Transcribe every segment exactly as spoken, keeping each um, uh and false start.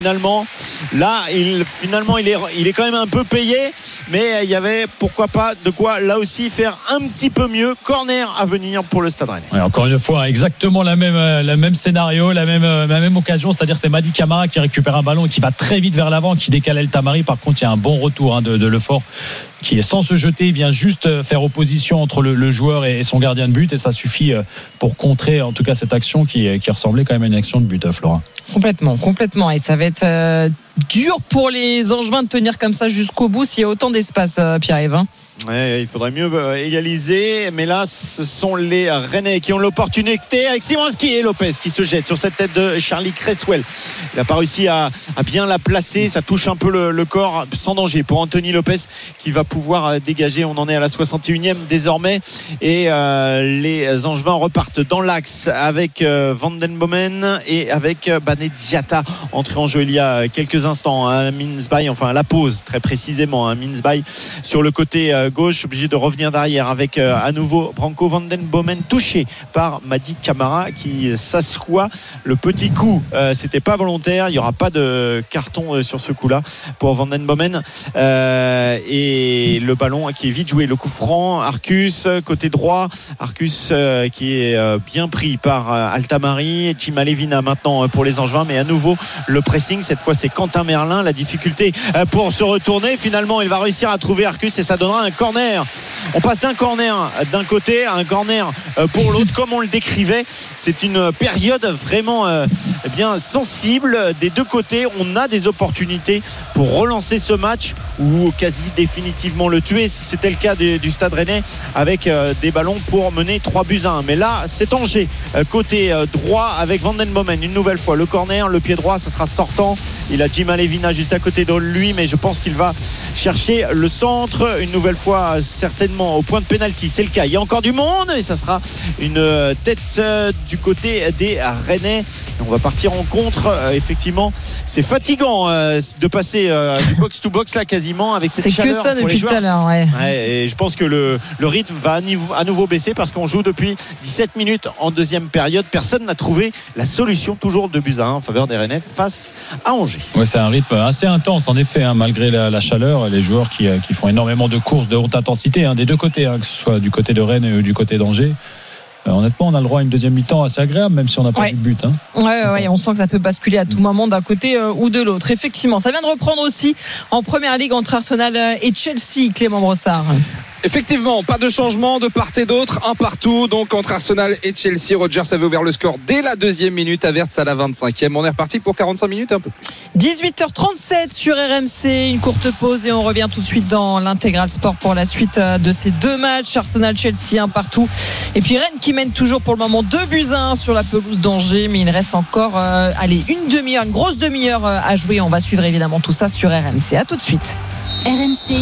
Finalement, là, il, finalement, il est, il est quand même un peu payé, mais il y avait pourquoi pas de quoi là aussi faire un petit peu mieux. Corner à venir pour le Stade Rennais. Ouais, encore une fois, exactement la même, la même scénario, la même, la même occasion, c'est-à-dire c'est Mady Camara qui récupère un ballon et qui va très vite vers l'avant, qui décale El Tamari. Par contre, il y a un bon retour hein, de, de Lefort qui est sans se jeter, il vient juste faire opposition entre le, le joueur et son gardien de but, et ça suffit pour contrer en tout cas cette action qui, qui ressemblait quand même à une action de but, Flora. Complètement, complètement, et ça va être euh, dur pour les Angevins de tenir comme ça jusqu'au bout s'il y a autant d'espace, euh, Pierre-Yves. Hein. Ouais, il faudrait mieux égaliser, mais là ce sont les Rennais qui ont l'opportunité avec Szymanski et Lopez qui se jette sur cette tête de Charlie Cresswell. Il n'a pas réussi à, à bien la placer, ça touche un peu le, le corps, sans danger pour Anthony Lopez qui va pouvoir dégager. On en est à la soixante et unième désormais, et euh, les Angevins repartent dans l'axe avec euh, Van den Bomen et avec euh, Banet Diatta, entré en jeu il y a quelques instants, hein, Minsby, enfin à la pause très précisément, hein, Minsby sur le côté euh, gauche, obligé de revenir derrière avec euh, à nouveau Branco Van den Bomen, touché par Mady Camara qui s'assoit. Le petit coup, euh, c'était pas volontaire, il n'y aura pas de carton euh, sur ce coup-là pour Van den Bomen, euh, et le ballon qui est vite joué, le coup franc. Arcus côté droit, Arcus euh, qui est euh, bien pris par euh, El Tamari. Chima Levina maintenant euh, pour les Angevins, mais à nouveau le pressing, cette fois c'est Quentin Merlin, la difficulté euh, pour se retourner. Finalement il va réussir à trouver Arcus et ça donnera un corner. On passe d'un corner d'un côté à un corner pour l'autre, comme on le décrivait. C'est une période vraiment euh, bien sensible des deux côtés. On a des opportunités pour relancer ce match ou quasi définitivement le tuer si c'était le cas du, du Stade Rennais, avec euh, des ballons pour mener trois buts à un. Mais là c'est Angers euh, côté euh, droit avec Van den Bomen. Une nouvelle fois le corner, le pied droit, ça sera sortant. Il a Chima Levina juste à côté de lui, mais je pense qu'il va chercher le centre une nouvelle fois, certainement au point de pénalty. C'est le cas, il y a encore du monde et ça sera une tête du côté des Rennais. On va partir en contre. Effectivement, c'est fatigant de passer du box to box là quasiment avec cette c'est chaleur que ça pour depuis les joueurs. Tout à l'heure, ouais. Ouais, et je pense que le, le rythme va à nouveau baisser parce qu'on joue depuis dix-sept minutes en deuxième période. Personne n'a trouvé la solution, toujours deux buts à un en faveur des Rennais face à Angers. Ouais, c'est un rythme assez intense en effet, hein, malgré la, la chaleur. Les joueurs qui, qui font énormément de courses de haute intensité, hein, des deux côtés, hein, que ce soit du côté de Rennes ou du côté d'Angers. Euh, honnêtement, on a le droit à une deuxième mi-temps assez agréable, même si on n'a pas ouais. eu de but. Hein. Ouais, ouais, on sent que ça peut basculer à tout moment d'un côté euh, ou de l'autre. Effectivement, ça vient de reprendre aussi en première ligue entre Arsenal et Chelsea, Clément Brossard. Effectivement, pas de changement de part et d'autre, un partout donc entre Arsenal et Chelsea. Rodgers avait ouvert le score dès la deuxième minute, Havertz à la vingt-cinquième. On est reparti pour quarante-cinq minutes un peu. dix-huit heures trente-sept sur R M C, une courte pause et on revient tout de suite dans l'Intégral Sport pour la suite de ces deux matchs. Arsenal-Chelsea, un partout. Et puis Rennes qui mène toujours pour le moment deux buts à un sur la pelouse d'Angers, mais il reste encore euh, allez, une demi-heure, une grosse demi-heure à jouer. On va suivre évidemment tout ça sur R M C. À tout de suite. R M C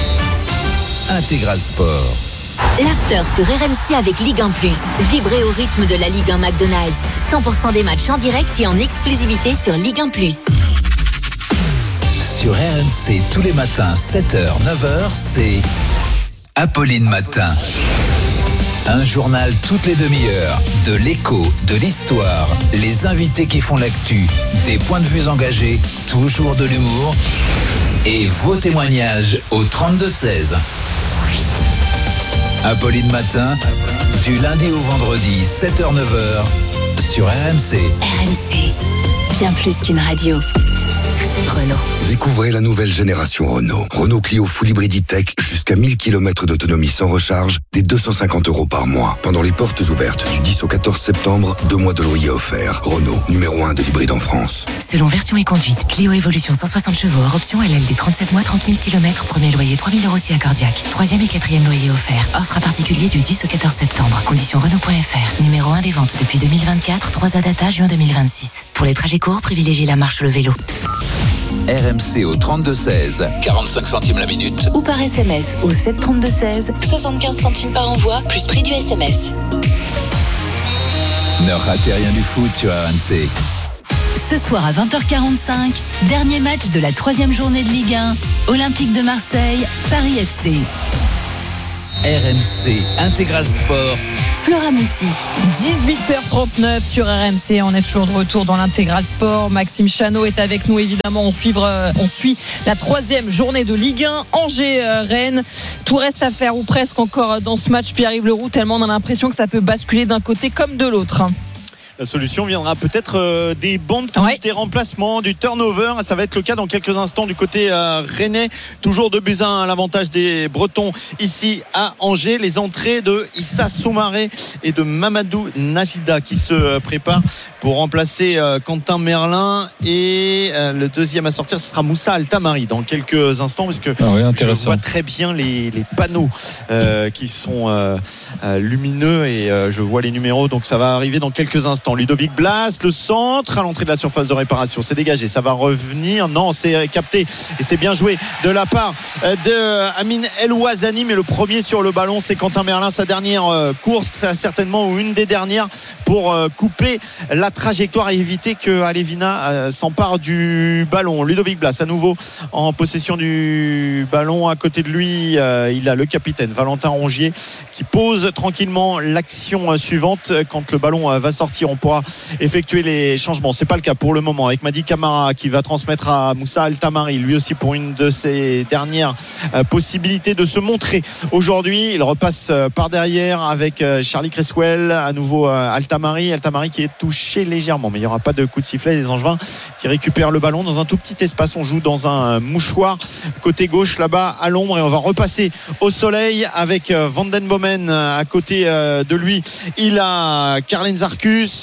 Intégral Sport. L'after sur R M C avec Ligue un plus. Vibrez au rythme de la Ligue un McDonald's. cent pour cent des matchs en direct et en exclusivité sur Ligue un plus. Sur R M C, tous les matins, sept heures, neuf heures, c'est Apolline Matin. Un journal toutes les demi-heures, de l'écho, de l'histoire, les invités qui font l'actu, des points de vue engagés, toujours de l'humour et vos témoignages au trente-deux seize. Apolline Matin, du lundi au vendredi, sept heures neuf heures, sur R M C. R M C, bien plus qu'une radio. Renault. Découvrez la nouvelle génération Renault. Renault Clio Full Hybrid E-Tech, jusqu'à mille kilomètres d'autonomie sans recharge, dès deux cent cinquante euros par mois. Pendant les portes ouvertes du dix au quatorze septembre, deux mois de loyer offerts. Renault, numéro un de l'hybride en France. Selon version et conduite, Clio Evolution cent soixante chevaux, hors option L L D trente-sept mois, trente mille kilomètres, premier loyer trois mille euros si accordiaque. Troisième et quatrième loyer offert. Offre à particulier du dix au quatorze septembre. Conditions Renault point F R. Numéro un des ventes depuis deux mille vingt-quatre, trois A data, juin deux mille vingt-six. Pour les trajets courts, privilégiez la marche ou le vélo. R M C au trente-deux seize, quarante-cinq centimes la minute. Ou par S M S au sept trente-deux seize, soixante-quinze centimes par envoi, plus prix du S M S. Ne ratez rien du foot sur R M C. Ce soir à vingt heures quarante-cinq, dernier match de la troisième journée de Ligue un, Olympique de Marseille, Paris F C. R M C Intégral Sport, Flora Moussi. dix-huit heures trente-neuf sur R M C. On est toujours de retour dans l'intégral sport. Maxime Chanot est avec nous. Évidemment, on, suivre, on suit la troisième journée de Ligue un. Angers-Rennes. Tout reste à faire, ou presque encore, dans ce match. Pierre-Yves Leroux, tellement on a l'impression que ça peut basculer d'un côté comme de l'autre. La solution viendra peut-être euh, des bandes touches, ouais. des remplacements, du turnover. Ça va être le cas dans quelques instants du côté euh, rennais. Toujours deux buts à un à l'avantage des Bretons ici à Angers. Les entrées de Issa Soumaré et de Mamadou Najida qui se euh, préparent pour remplacer euh, Quentin Merlin. Et euh, le deuxième à sortir, ce sera Moussa Altamari dans quelques instants, parce que ah oui, je vois très bien les, les panneaux euh, qui sont euh, euh, lumineux et euh, je vois les numéros. Donc ça va arriver dans quelques instants. Ludovic Blas, le centre à l'entrée de la surface de réparation, c'est dégagé, ça va revenir, non, c'est capté et c'est bien joué de la part de Amine El Ouazani, mais le premier sur le ballon, c'est Quentin Merlin, sa dernière course très certainement, ou une des dernières, pour couper la trajectoire et éviter que Alevina s'empare du ballon. Ludovic Blas à nouveau en possession du ballon, à côté de lui il a le capitaine Valentin Rongier qui pose tranquillement l'action suivante. Quand le ballon va sortir, on pourra effectuer les changements. C'est pas le cas pour le moment, avec Madi Camara qui va transmettre à Moussa Altamari, lui aussi pour une de ses dernières possibilités de se montrer aujourd'hui. Il repasse par derrière avec Charlie Cresswell, à nouveau Altamari Altamari qui est touché légèrement, mais il n'y aura pas de coup de sifflet. Les Angevins qui récupèrent le ballon dans un tout petit espace. On joue dans un mouchoir côté gauche là-bas à l'ombre, et on va repasser au soleil avec Vanden Bomen à côté de lui. Il a Carlen Zarkus,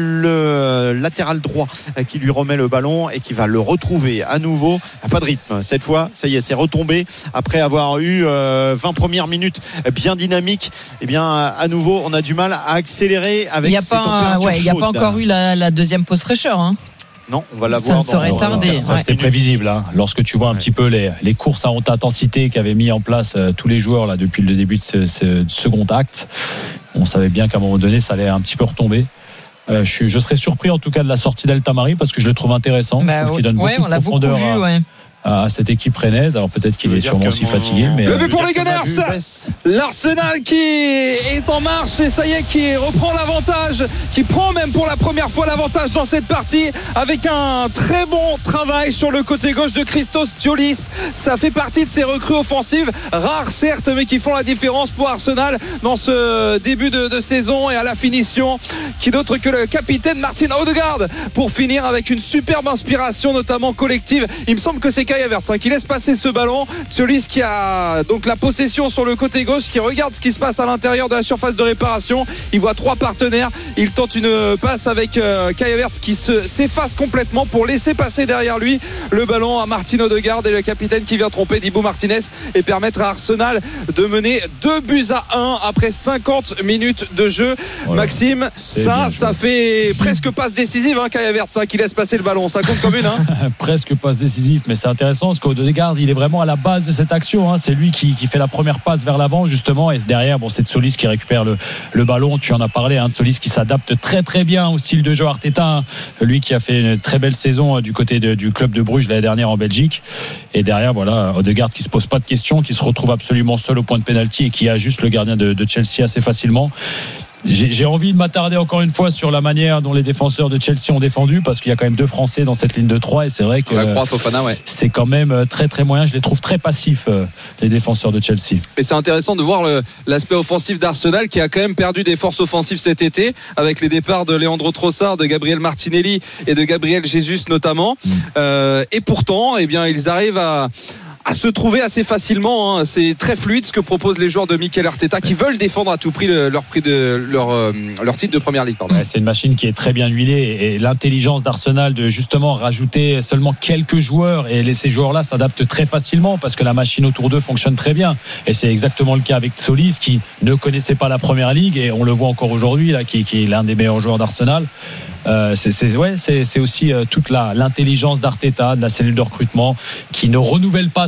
le latéral droit, qui lui remet le ballon et qui va le retrouver à nouveau. Il n'y a pas de rythme cette fois, ça y est, c'est retombé après avoir eu vingt premières minutes bien dynamiques. Et bien à nouveau on a du mal à accélérer avec ces températures chaudes. Il n'y a pas encore eu la, la deuxième pause fraîcheur, hein. Non, on va la voir. Ça serait tardé. Ça, c'était prévisible. Hein. Lorsque tu vois un ouais. petit peu les, les courses à haute intensité qu'avaient mis en place euh, tous les joueurs là, depuis le début de ce, ce second acte, on savait bien qu'à un moment donné, ça allait un petit peu retomber. Euh, je, je serais surpris en tout cas de la sortie d'Altamari, parce que je le trouve intéressant. Bah, je trouve qu'il donne ouais, beaucoup de profondeur beaucoup vu, à, ouais. à cette équipe rennaise. Alors peut-être qu'il est sûrement aussi fatigué, mais le but pour les Gunners, l'Arsenal qui est en marche et ça y est, qui reprend l'avantage, qui prend même pour la première fois l'avantage dans cette partie, avec un très bon travail sur le côté gauche de Christos Tsiolis. Ça fait partie de ces recrues offensives, rares certes, mais qui font la différence pour Arsenal dans ce début de, de saison. Et à la finition, qui d'autre que le capitaine Martin Odegaard pour finir avec une superbe inspiration, notamment collective. Il me semble que c'est Kai Havertz hein, qui laisse passer ce ballon. Tsiolis qui a donc la possession sur le côté gauche, qui regarde ce qui se passe à l'intérieur de la surface de réparation. Il voit trois partenaires, il tente une passe avec euh, Kai Havertz qui se, s'efface complètement pour laisser passer derrière lui le ballon à Martin Odegaard, et le capitaine qui vient tromper Dibu Martinez et permettre à Arsenal de mener deux buts à un après cinquante minutes de jeu. Voilà. Maxime, c'est ça ça fait presque passe décisive hein, Kai Havertz hein, qui laisse passer le ballon, ça compte comme une hein. Presque passe décisive, mais c'est intéressant parce qu'Odegaard il est vraiment à la base de cette action hein. C'est lui qui, qui fait la première passe vers l'avant justement, et derrière bon, c'est Tsolis qui récupère le, le ballon. Tu en as parlé hein, Tsolis qui s'adapte très très bien au style de jeu Arteta hein. Lui qui a fait une très belle saison du côté de, du club de Bruges l'année dernière en Belgique, et derrière voilà Odegaard qui se pose pas de questions, qui se retrouve absolument seul au point de pénalty et qui ajuste le gardien de, de Chelsea assez facilement. J'ai, j'ai envie de m'attarder encore une fois sur la manière dont les défenseurs de Chelsea ont défendu, parce qu'il y a quand même deux Français dans cette ligne de trois, et c'est vrai que la Fofana, ouais. c'est quand même très très moyen. Je les trouve très passifs les défenseurs de Chelsea. Et c'est intéressant de voir le, l'aspect offensif d'Arsenal, qui a quand même perdu des forces offensives cet été avec les départs de Leandro Trossard, de Gabriel Martinelli et de Gabriel Jesus notamment. Mmh. Euh, et pourtant, eh bien, ils arrivent à à se trouver assez facilement hein. C'est très fluide ce que proposent les joueurs de Mikel Arteta, qui veulent défendre à tout prix le, leur prix de leur euh, leur titre de première ligue. Ouais, c'est une machine qui est très bien huilée, et l'intelligence d'Arsenal de justement rajouter seulement quelques joueurs et laisser ces joueurs-là s'adaptent très facilement, parce que la machine autour d'eux fonctionne très bien, et c'est exactement le cas avec Tsolis qui ne connaissait pas la première ligue, et on le voit encore aujourd'hui là, qui, qui est l'un des meilleurs joueurs d'Arsenal. Euh, c'est, c'est, ouais, c'est, c'est aussi euh, toute la, l'intelligence d'Arteta, de la cellule de recrutement, qui ne renouvelle pas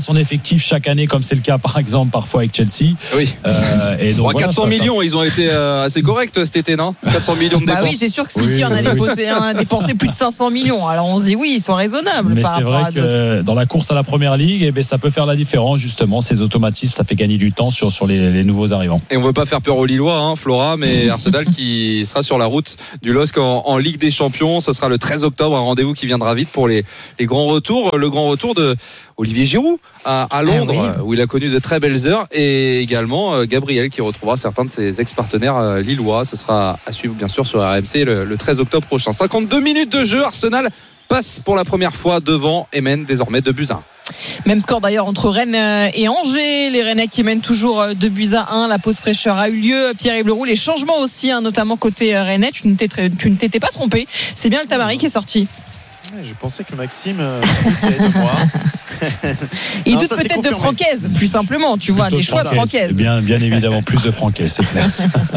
son effectif chaque année, comme c'est le cas par exemple parfois avec Chelsea. Oui. Euh, et donc, bon, voilà, quatre cents ça, millions, ça... ils ont été euh, assez corrects cet été, non quatre cents millions de dépenses. Bah oui, c'est sûr que City oui, en a oui, dépensé, hein, dépensé plus de cinq cents millions. Alors on se dit oui, ils sont raisonnables. Mais par c'est rapport vrai à que d'autres. dans la course à la première ligue, eh ben, ça peut faire la différence justement. Ces automatismes, ça fait gagner du temps sur, sur les, les nouveaux arrivants. Et on ne veut pas faire peur aux Lillois, hein, Flora, mais Arsenal qui sera sur la route du L O S C en, en Ligue des Champions. Ce sera le treize octobre, un rendez-vous qui viendra vite pour les, les grands retours. Le grand retour de Olivier Giroud à, à Londres, ah oui. où il a connu de très belles heures, et également euh, Gabriel qui retrouvera certains de ses ex-partenaires euh, lillois. Ce sera à suivre bien sûr sur R M C le, le treize octobre prochain. cinquante-deux minutes de jeu, Arsenal passe pour la première fois devant et mène désormais deux buts à un. Même score d'ailleurs entre Rennes et Angers. Les Rennais qui mènent toujours deux buts à un. La pause fraîcheur a eu lieu. Pierre-Yves Leroux, les changements aussi, hein, notamment côté Rennais. Tu ne t'étais, tu ne t'étais pas trompé. C'est bien le Tamari qui est sorti. Je pensais que Maxime euh, doutait de moi. Il Non, doute ça, c'est peut-être de confirmé. Francaise, plus simplement, tu vois, Plutôt des choix de Francaise. Francaise. Bien, bien évidemment, plus de Francaise, c'est clair.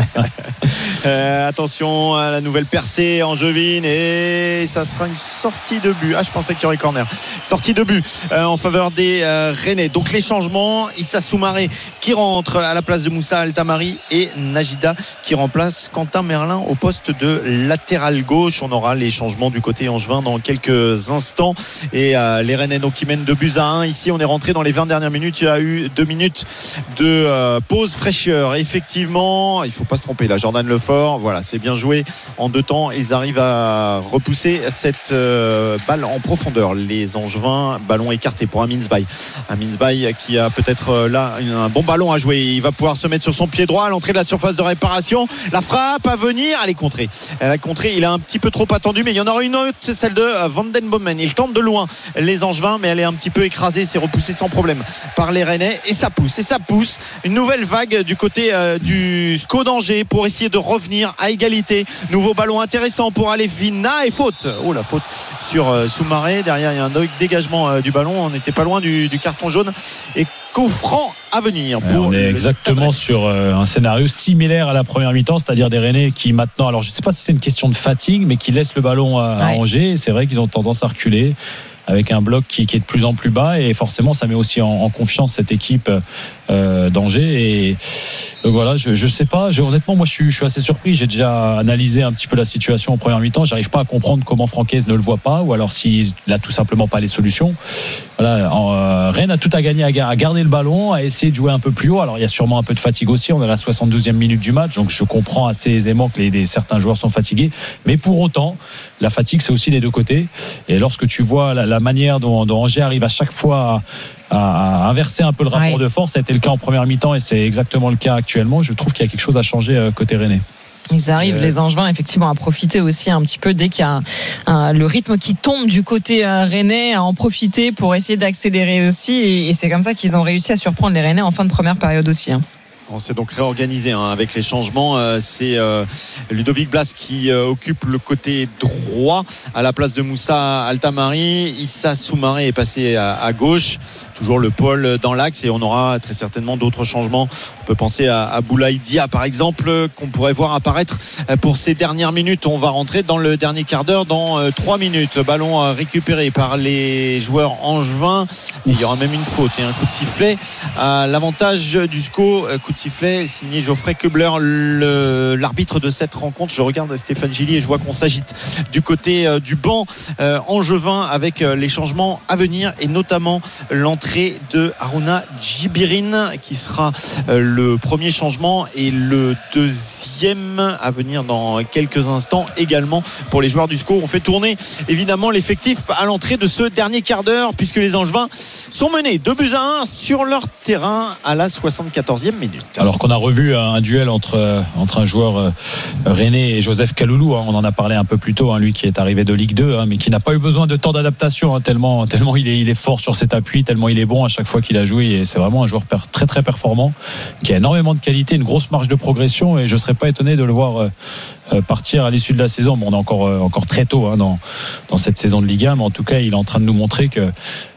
Euh, attention à la nouvelle percée angevine, et ça sera une sortie de but. Ah, je pensais qu'il y aurait corner. Sortie de but euh, en faveur des euh, Rennais. Donc les changements, Issa Soumaré qui rentre à la place de Moussa Altamari et Najida qui remplace Quentin Merlin au poste de latéral gauche. On aura les changements du côté angevin dans quelques instants, et euh, les Rennais donc qui mènent deux buts à un. Ici on est rentré dans les vingt dernières minutes. Il y a eu deux minutes de euh, pause fraîcheur. Effectivement, il ne faut pas se tromper là, Jordan Lefort, voilà, c'est bien joué en deux temps. Ils arrivent à repousser cette euh, balle en profondeur, les Angevins. Ballon écarté pour Amin Zbaï. Amin Zbaï qui a peut-être euh, là un bon ballon à jouer. Il va pouvoir se mettre sur son pied droit à l'entrée de la surface de réparation. La frappe à venir, elle est contrée. Elle a contré, il a un petit peu trop attendu, mais il y en aura une autre, c'est celle de Van Den Bomen. Il tente de loin les Angevins, mais elle est un petit peu écrasée. C'est repoussé sans problème par les Rennais, et ça pousse, et ça pousse. Une nouvelle vague du côté euh, du S C O d'Angers pour essayer de revenir à égalité. Nouveau ballon intéressant pour Alevina, et faute. Oh, la faute sur euh, Soumaré. Derrière, il y a un dégagement euh, du ballon. On n'était pas loin du, du carton jaune, et coup franc à venir pour on est exactement sur un scénario similaire à la première mi-temps, c'est-à-dire des Rennais qui maintenant, alors je ne sais pas si c'est une question de fatigue, mais qui laissent le ballon à, à Angers. Et c'est vrai qu'ils ont tendance à reculer avec un bloc qui, qui est de plus en plus bas, et forcément ça met aussi en, en confiance cette équipe euh, d'Angers. Et donc voilà, je ne sais pas, je, honnêtement moi je suis, je suis assez surpris. J'ai déjà analysé un petit peu la situation en première mi-temps, j'arrive pas à comprendre comment Francaise ne le voit pas, ou alors s'il n'a tout simplement pas les solutions. Voilà, en, euh, Rennes a tout à gagner à, à garder le ballon, à essayer de jouer un peu plus haut. Alors il y a sûrement un peu de fatigue aussi, on est à la soixante-douzième minute du match, donc je comprends assez aisément que les, les, certains joueurs sont fatigués, mais pour autant la fatigue c'est aussi des deux côtés. Et lorsque tu vois la, la manière dont, dont Angers arrive à chaque fois à, à, à inverser un peu le rapport ouais. de force, ça a été le cas en première mi-temps et c'est exactement le cas actuellement. Je trouve qu'il y a quelque chose à changer côté Rennais. Ils arrivent, euh... les Angevins, effectivement, à profiter aussi un petit peu dès qu'il y a un, un, le rythme qui tombe du côté euh, rennais, à en profiter pour essayer d'accélérer aussi. Et, et c'est comme ça qu'ils ont réussi à surprendre les Rennais en fin de première période aussi. Hein. On s'est donc réorganisé hein, avec les changements. Euh, c'est euh, Ludovic Blas qui euh, occupe le côté droit à la place de Moussa Altamari. Issa Soumaré est passé à, à gauche. Toujours le pôle dans l'axe, et on aura très certainement d'autres changements. On peut penser à, à Boulaye Dia par exemple, qu'on pourrait voir apparaître pour ces dernières minutes. On va rentrer dans le dernier quart d'heure dans euh, trois minutes. Ballon euh, récupéré par les joueurs angevins. Et il y aura même une faute et un coup de sifflet à l'avantage du S C O. Coup de sifflet signé Geoffrey Keubler, le, l'arbitre de cette rencontre. Je regarde Stéphane Gilly et je vois qu'on s'agite du côté euh, du banc euh, angevin avec euh, les changements à venir, et notamment l'entrée de Harouna Djibirin qui sera euh, le premier changement, et le deuxième à venir dans quelques instants également pour les joueurs du S C O. On fait tourner évidemment l'effectif à l'entrée de ce dernier quart d'heure, puisque les Angevins sont menés deux buts à un sur leur terrain à la soixante-quatorzième minute. Alors qu'on a revu un duel entre, entre un joueur euh, rennais et Joseph Kaloulou, hein, on en a parlé un peu plus tôt, hein, lui qui est arrivé de Ligue deux, hein, mais qui n'a pas eu besoin de temps d'adaptation, hein, tellement, tellement il, est, il est fort sur cet appui, tellement il est bon à chaque fois qu'il a joué, et c'est vraiment un joueur per, très très performant, qui a énormément de qualité, une grosse marge de progression, et je ne serais pas étonné de le voir euh, partir à l'issue de la saison. Bon, on est encore, euh, encore très tôt hein, dans, dans cette saison de Ligue un, mais en tout cas il est en train de nous montrer que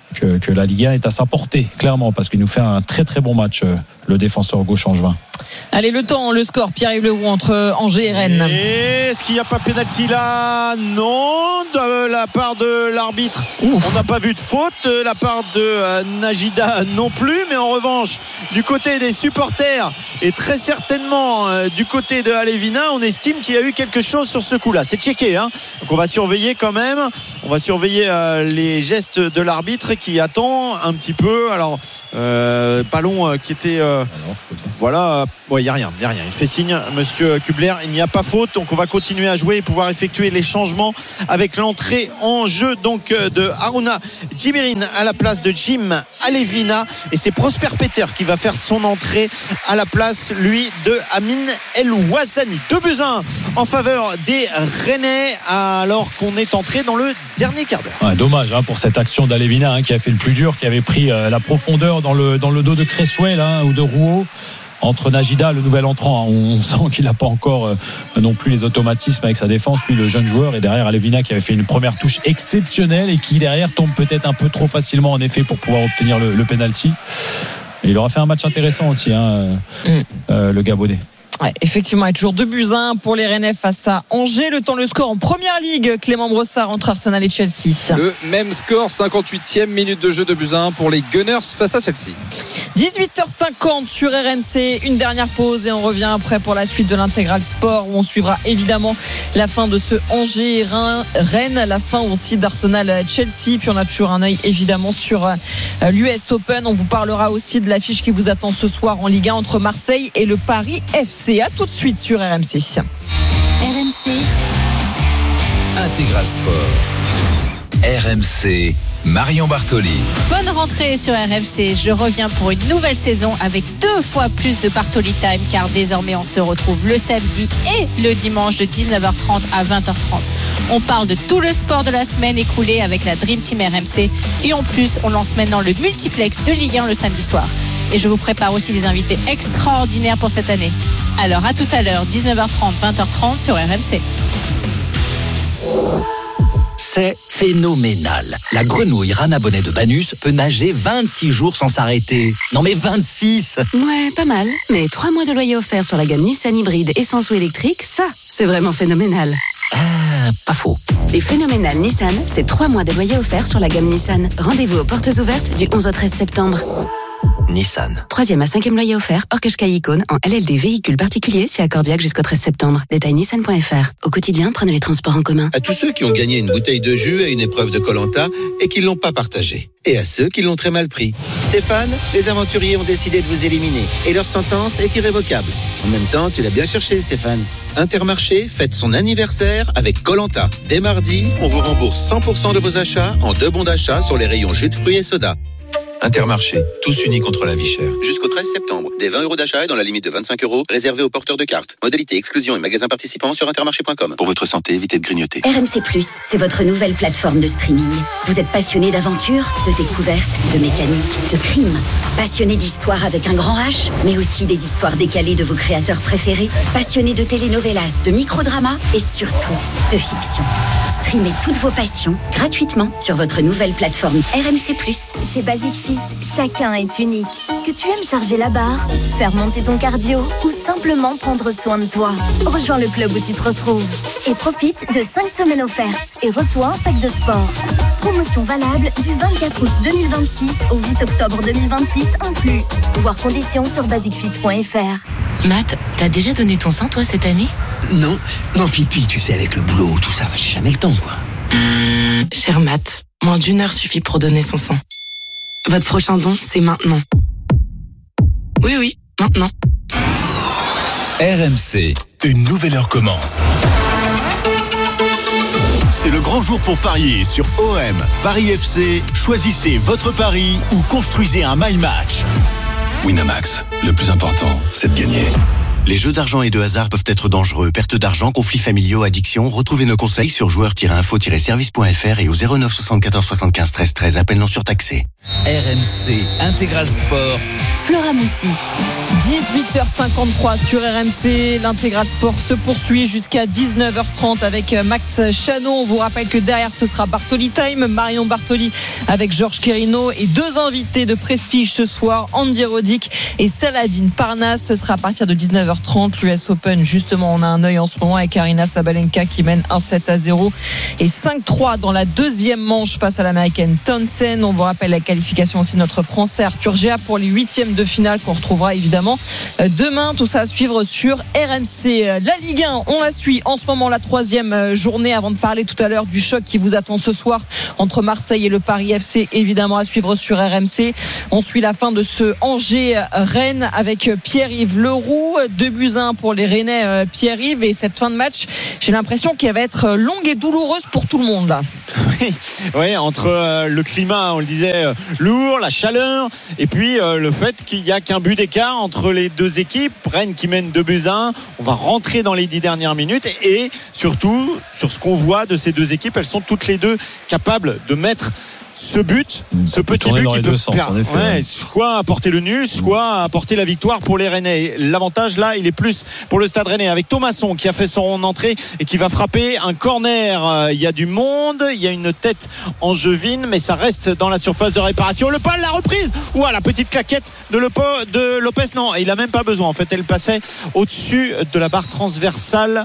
que, que la Ligue un est à sa portée, clairement, parce qu'il nous fait un très très bon match, le défenseur gauche angevin. Allez, le temps, le score, Pierre-Yves Leroux entre Angers et Rennes. Et est-ce qu'il n'y a pas pénalty là? Non, de la part de l'arbitre. Ouf. On n'a pas vu de faute de la part de euh, Najida non plus, mais en revanche, du côté des supporters et très certainement euh, du côté de Alévina, on estime qu'il y a eu quelque chose sur ce coup-là. C'est checké, hein. Donc on va surveiller quand même. On va surveiller euh, les gestes de l'arbitre qui attend un petit peu. Alors, euh, ballon euh, qui était, euh, voilà. Ouais, il n'y a rien, il n'y a rien. Il fait signe, monsieur Kubler, il n'y a pas faute. Donc on va continuer à jouer et pouvoir effectuer les changements avec l'entrée en jeu donc de Haruna Djibirin à la place de Jim Alévina. Et c'est Prosper Peter qui va faire son entrée à la place, lui, de Amin El Ouazzani. deux buts à un en faveur des Rennais alors qu'on est entré dans le dernier quart d'heure. Ouais, dommage hein, pour cette action d'Alévina hein, qui a fait le plus dur, qui avait pris euh, la profondeur dans le, dans le dos de Cresswell hein, ou de Rouault. Entre Najida, le nouvel entrant, hein, on sent qu'il n'a pas encore euh, non plus les automatismes avec sa défense, lui le jeune joueur, et derrière Alévina qui avait fait une première touche exceptionnelle et qui derrière tombe peut-être un peu trop facilement en effet pour pouvoir obtenir le, le penalty. Et il aura fait un match intéressant aussi hein, mm. euh, le Gabonais. Ouais, effectivement, il y a toujours deux buts à un pour les Rennais face à Angers. Le temps, le score en première ligue, Clément Brossard entre Arsenal et Chelsea. Le même score, cinquante-huitième minute de jeu, deux buts à un pour les Gunners face à Chelsea. dix-huit heures cinquante sur R M C, une dernière pause et on revient après pour la suite de l'intégral sport où on suivra évidemment la fin de ce Angers-Rennes, la fin aussi d'Arsenal-Chelsea, puis on a toujours un œil évidemment sur l'U S Open. On vous parlera aussi de l'affiche qui vous attend ce soir en Ligue un entre Marseille et le Paris F C. À tout de suite sur R M C. R M C Intégral Sport. R M C, Marion Bartoli. Bonne rentrée sur R M C. Je reviens pour une nouvelle saison avec deux fois plus de Bartoli Time car désormais on se retrouve le samedi et le dimanche de dix-neuf heures trente à vingt heures trente. On parle de tout le sport de la semaine écoulée avec la Dream Team R M C et en plus on lance maintenant le multiplex de Ligue un le samedi soir. Et je vous prépare aussi des invités extraordinaires pour cette année. Alors à tout à l'heure, dix-neuf heures trente, vingt heures trente sur R M C. C'est phénoménal. La grenouille Rana Bonnet de Banus peut nager vingt-six jours sans s'arrêter. Non mais vingt-six! Ouais, pas mal. Mais trois mois de loyer offert sur la gamme Nissan hybride essence ou électrique, ça, c'est vraiment phénoménal. Ah, pas faux. Les phénoménales Nissan, c'est trois mois de loyer offert sur la gamme Nissan. Rendez-vous aux portes ouvertes du onze au treize septembre. Nissan. Troisième à cinquième loyer offert, hors Qashqai Icône, en L L D véhicule particulier, si accordiaque jusqu'au treize septembre. Détail nissan point f r. Au quotidien, prenez les transports en commun. À tous ceux qui ont gagné une bouteille de jus à une épreuve de Koh-Lanta et qui ne l'ont pas partagée. Et à ceux qui l'ont très mal pris. Stéphane, les aventuriers ont décidé de vous éliminer et leur sentence est irrévocable. En même temps, tu l'as bien cherché, Stéphane. Intermarché fête son anniversaire avec Koh-Lanta. Dès mardi, on vous rembourse cent pour cent de vos achats en deux bons d'achat sur les rayons jus de fruits et soda. Intermarché, tous unis contre la vie chère. Jusqu'au treize septembre, des vingt euros d'achat et dans la limite de vingt-cinq euros, réservés aux porteurs de cartes. Modalité, exclusion et magasins participants sur intermarché point com. Pour votre santé, évitez de grignoter. R M C plus, c'est votre nouvelle plateforme de streaming. Vous êtes passionné d'aventure, de découverte, de mécanique, de crime. Passionné d'histoire avec un grand H, mais aussi des histoires décalées de vos créateurs préférés. Passionné de telenovelas, de microdramas et surtout de fiction. Streamez toutes vos passions gratuitement sur votre nouvelle plateforme R M C plus. Chez Basic Fit, chacun est unique. Que tu aimes charger la barre, faire monter ton cardio ou simplement prendre soin de toi. Rejoins le club où tu te retrouves et profite de cinq semaines offertes et reçois un sac de sport. Promotion valable du vingt-quatre août deux mille vingt-six au huit octobre deux mille vingt-six inclus. Voir conditions sur basic fit point f r. Matt, t'as déjà donné ton sang toi cette année? Non, non, puis, puis tu sais, avec le boulot, tout ça, j'ai jamais le temps, quoi. Mmh, cher Matt, moins d'une heure suffit pour donner son sang. Votre prochain don, c'est maintenant. Oui, oui, maintenant. R M C, une nouvelle heure commence. C'est le grand jour pour parier sur O M. Paris F C, choisissez votre pari ou construisez un My Match. Winamax, le plus important, c'est de gagner. Les jeux d'argent et de hasard peuvent être dangereux. Perte d'argent, conflits familiaux, addiction. Retrouvez nos conseils sur joueurs tiret info tiret service point f r et au zéro neuf soixante-quatorze soixante-quinze treize treize. Appel non surtaxé. R M C Intégral Sport. Flora Moussi. dix-huit heures cinquante-trois sur R M C. L'intégral sport se poursuit jusqu'à dix-neuf heures trente avec Max Chano. On vous rappelle que derrière ce sera Bartoli Time, Marion Bartoli avec Georges Quérino et deux invités de prestige ce soir, Andy Roddick et Saladin Parnasse. Ce sera à partir de dix-neuf heures trente. L'U S Open, justement, on a un œil en ce moment avec Aryna Sabalenka qui mène un sept à zéro et cinq trois dans la deuxième manche face à l'américaine Townsend. On vous rappelle la qualification aussi de notre Français Arthur Géa pour les huitièmes de finale qu'on retrouvera évidemment demain. Tout ça à suivre sur R M C. La Ligue un, on la suit en ce moment, la troisième journée, avant de parler tout à l'heure du choc qui vous attend ce soir entre Marseille et le Paris F C, évidemment à suivre sur R M C. On suit la fin de ce Angers-Rennes avec Pierre-Yves Leroux, deux buts à un pour les Rennais, Pierre-Yves, et cette fin de match, j'ai l'impression qu'elle va être longue et douloureuse pour tout le monde là. Oui, oui, entre euh, le climat, on le disait, euh, lourd, la chaleur, et puis euh, le fait qu'il n'y a qu'un but d'écart entre les deux équipes. Rennes qui mène deux buts à un. On va rentrer dans les dix dernières minutes, et, et surtout, sur ce qu'on voit de ces deux équipes, elles sont toutes les deux capables de mettre ce but, ce petit but qui peut sens, per- effet, ouais, ouais. soit apporter le nul, soit apporter la victoire pour les Rennais. L'avantage là, il est plus pour le Stade Rennais avec Thomasson qui a fait son entrée et qui va frapper un corner. Il y a du monde, il y a une tête angevine, mais ça reste dans la surface de réparation. Le Pal, la reprise, ouah, la petite claquette de, Lopo, de Lopez. Non, il a même pas besoin. En fait, elle passait au-dessus de la barre transversale.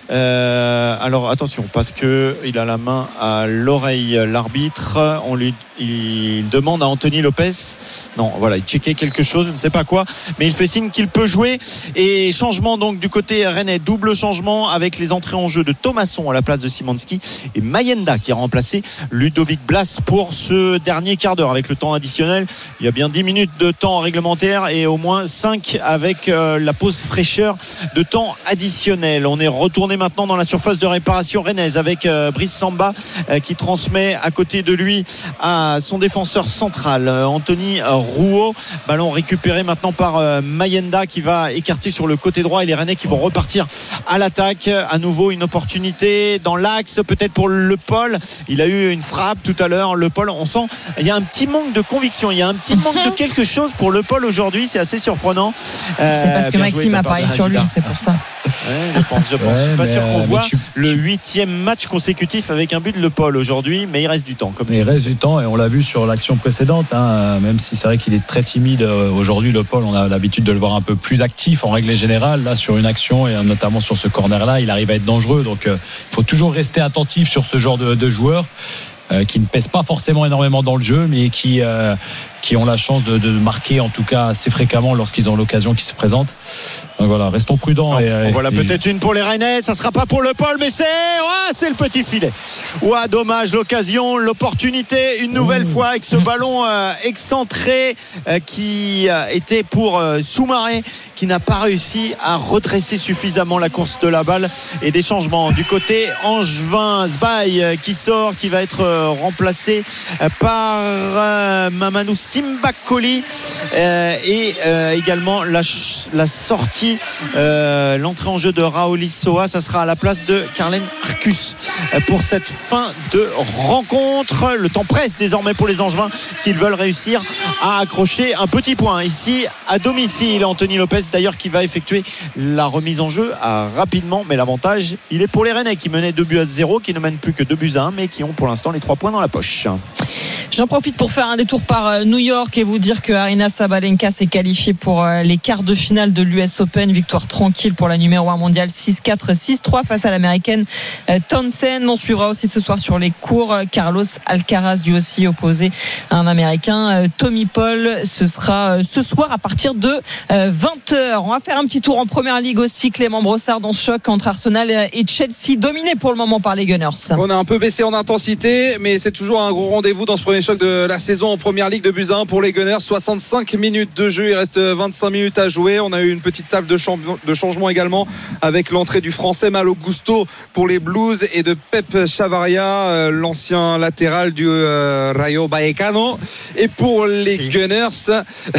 Euh, alors attention, parce que il a la main à l'oreille, l'arbitre. On lui il demande à Anthony Lopez, non voilà, il checkait quelque chose, je ne sais pas quoi, mais il fait signe qu'il peut jouer. Et changement donc du côté rennais, double changement avec les entrées en jeu de Thomasson à la place de Szymanski et Mayenda qui a remplacé Ludovic Blas pour ce dernier quart d'heure. Avec le temps additionnel, il y a bien dix minutes de temps réglementaire et au moins cinq avec euh, la pause fraîcheur de temps additionnel. On est retourné maintenant dans la surface de réparation rennaise avec euh, Brice Samba euh, qui transmet à côté de lui à son défenseur central Anthony Rouault. Ballon récupéré maintenant par Mayenda qui va écarter sur le côté droit, et les Rennais qui vont repartir à l'attaque. À nouveau une opportunité dans l'axe, peut-être pour Le Paul. Il a eu une frappe tout à l'heure, Le Paul. On sent il y a un petit manque de conviction, il y a un petit manque de quelque chose pour Le Paul aujourd'hui. C'est assez surprenant. Euh, c'est parce que Maxime a parlé sur lui, c'est pour ça. Ouais, je pense, je pense. Ouais, je suis pas sûr qu'on voit tu... le huitième match consécutif avec un but de Le Paul aujourd'hui, mais il reste du temps. Comme mais il reste du temps, et on l'a vu sur l'action précédente, hein, même si c'est vrai qu'il est très timide aujourd'hui. Le Paul, on a l'habitude de le voir un peu plus actif en règle générale. Là, sur une action, et notamment sur ce corner-là, il arrive à être dangereux. Donc, il euh, faut toujours rester attentif sur ce genre de, de joueurs. Euh, qui ne pèsent pas forcément énormément dans le jeu, mais qui, euh, qui ont la chance de, de marquer en tout cas assez fréquemment lorsqu'ils ont l'occasion qui se présente. Donc voilà, restons prudents. Non, et, on voilà et... peut-être une pour les Rennais, ça sera pas pour Le Paul, mais c'est ouais, c'est le petit filet. Ouais, dommage, l'occasion, l'opportunité une nouvelle mmh. fois avec ce ballon euh, excentré euh, qui euh, était pour euh, Soumaré, qui n'a pas réussi à redresser suffisamment la course de la balle. Et des changements du côté angevin, Sbaï euh, qui sort, qui va être euh, remplacé euh, par euh, Mamadou Simbakoli euh, et euh, également la, la sortie Euh, l'entrée en jeu de Raouli Soa, ça sera à la place de Carlen Arcus euh, pour cette fin de rencontre. Le temps presse désormais pour les Angevins s'ils veulent réussir à accrocher un petit point ici à domicile. Anthony Lopez d'ailleurs qui va effectuer la remise en jeu à, rapidement, mais l'avantage il est pour les Rennais qui menaient deux buts à zéro, qui ne mènent plus que deux buts à un, mais qui ont pour l'instant les trois points dans la poche. J'en profite pour faire un détour par New York et vous dire que Aryna Sabalenka s'est qualifiée pour les quarts de finale de l'U S Open. Victoire tranquille pour la numéro un mondiale, six quatre, six trois face à l'américaine Townsend. On suivra aussi ce soir sur les cours Carlos Alcaraz, lui aussi opposé à un américain, Tommy Paul. Ce sera ce soir à partir de vingt heures. On va faire un petit tour en première ligue aussi. Clément Brossard dans ce choc entre Arsenal et Chelsea, dominé pour le moment par les Gunners. On a un peu baissé en intensité, mais c'est toujours un gros rendez-vous dans ce premier choc de la saison en première ligue. De buts à un pour les Gunners, soixante-cinq minutes de jeu, il reste vingt-cinq minutes à jouer. On a eu une petite salve de, champ- de changement également avec l'entrée du français Malo Gusto pour les Blues et de Pep Chavaria, euh, l'ancien latéral du euh, Rayo Vallecano. Et pour les si. Gunners,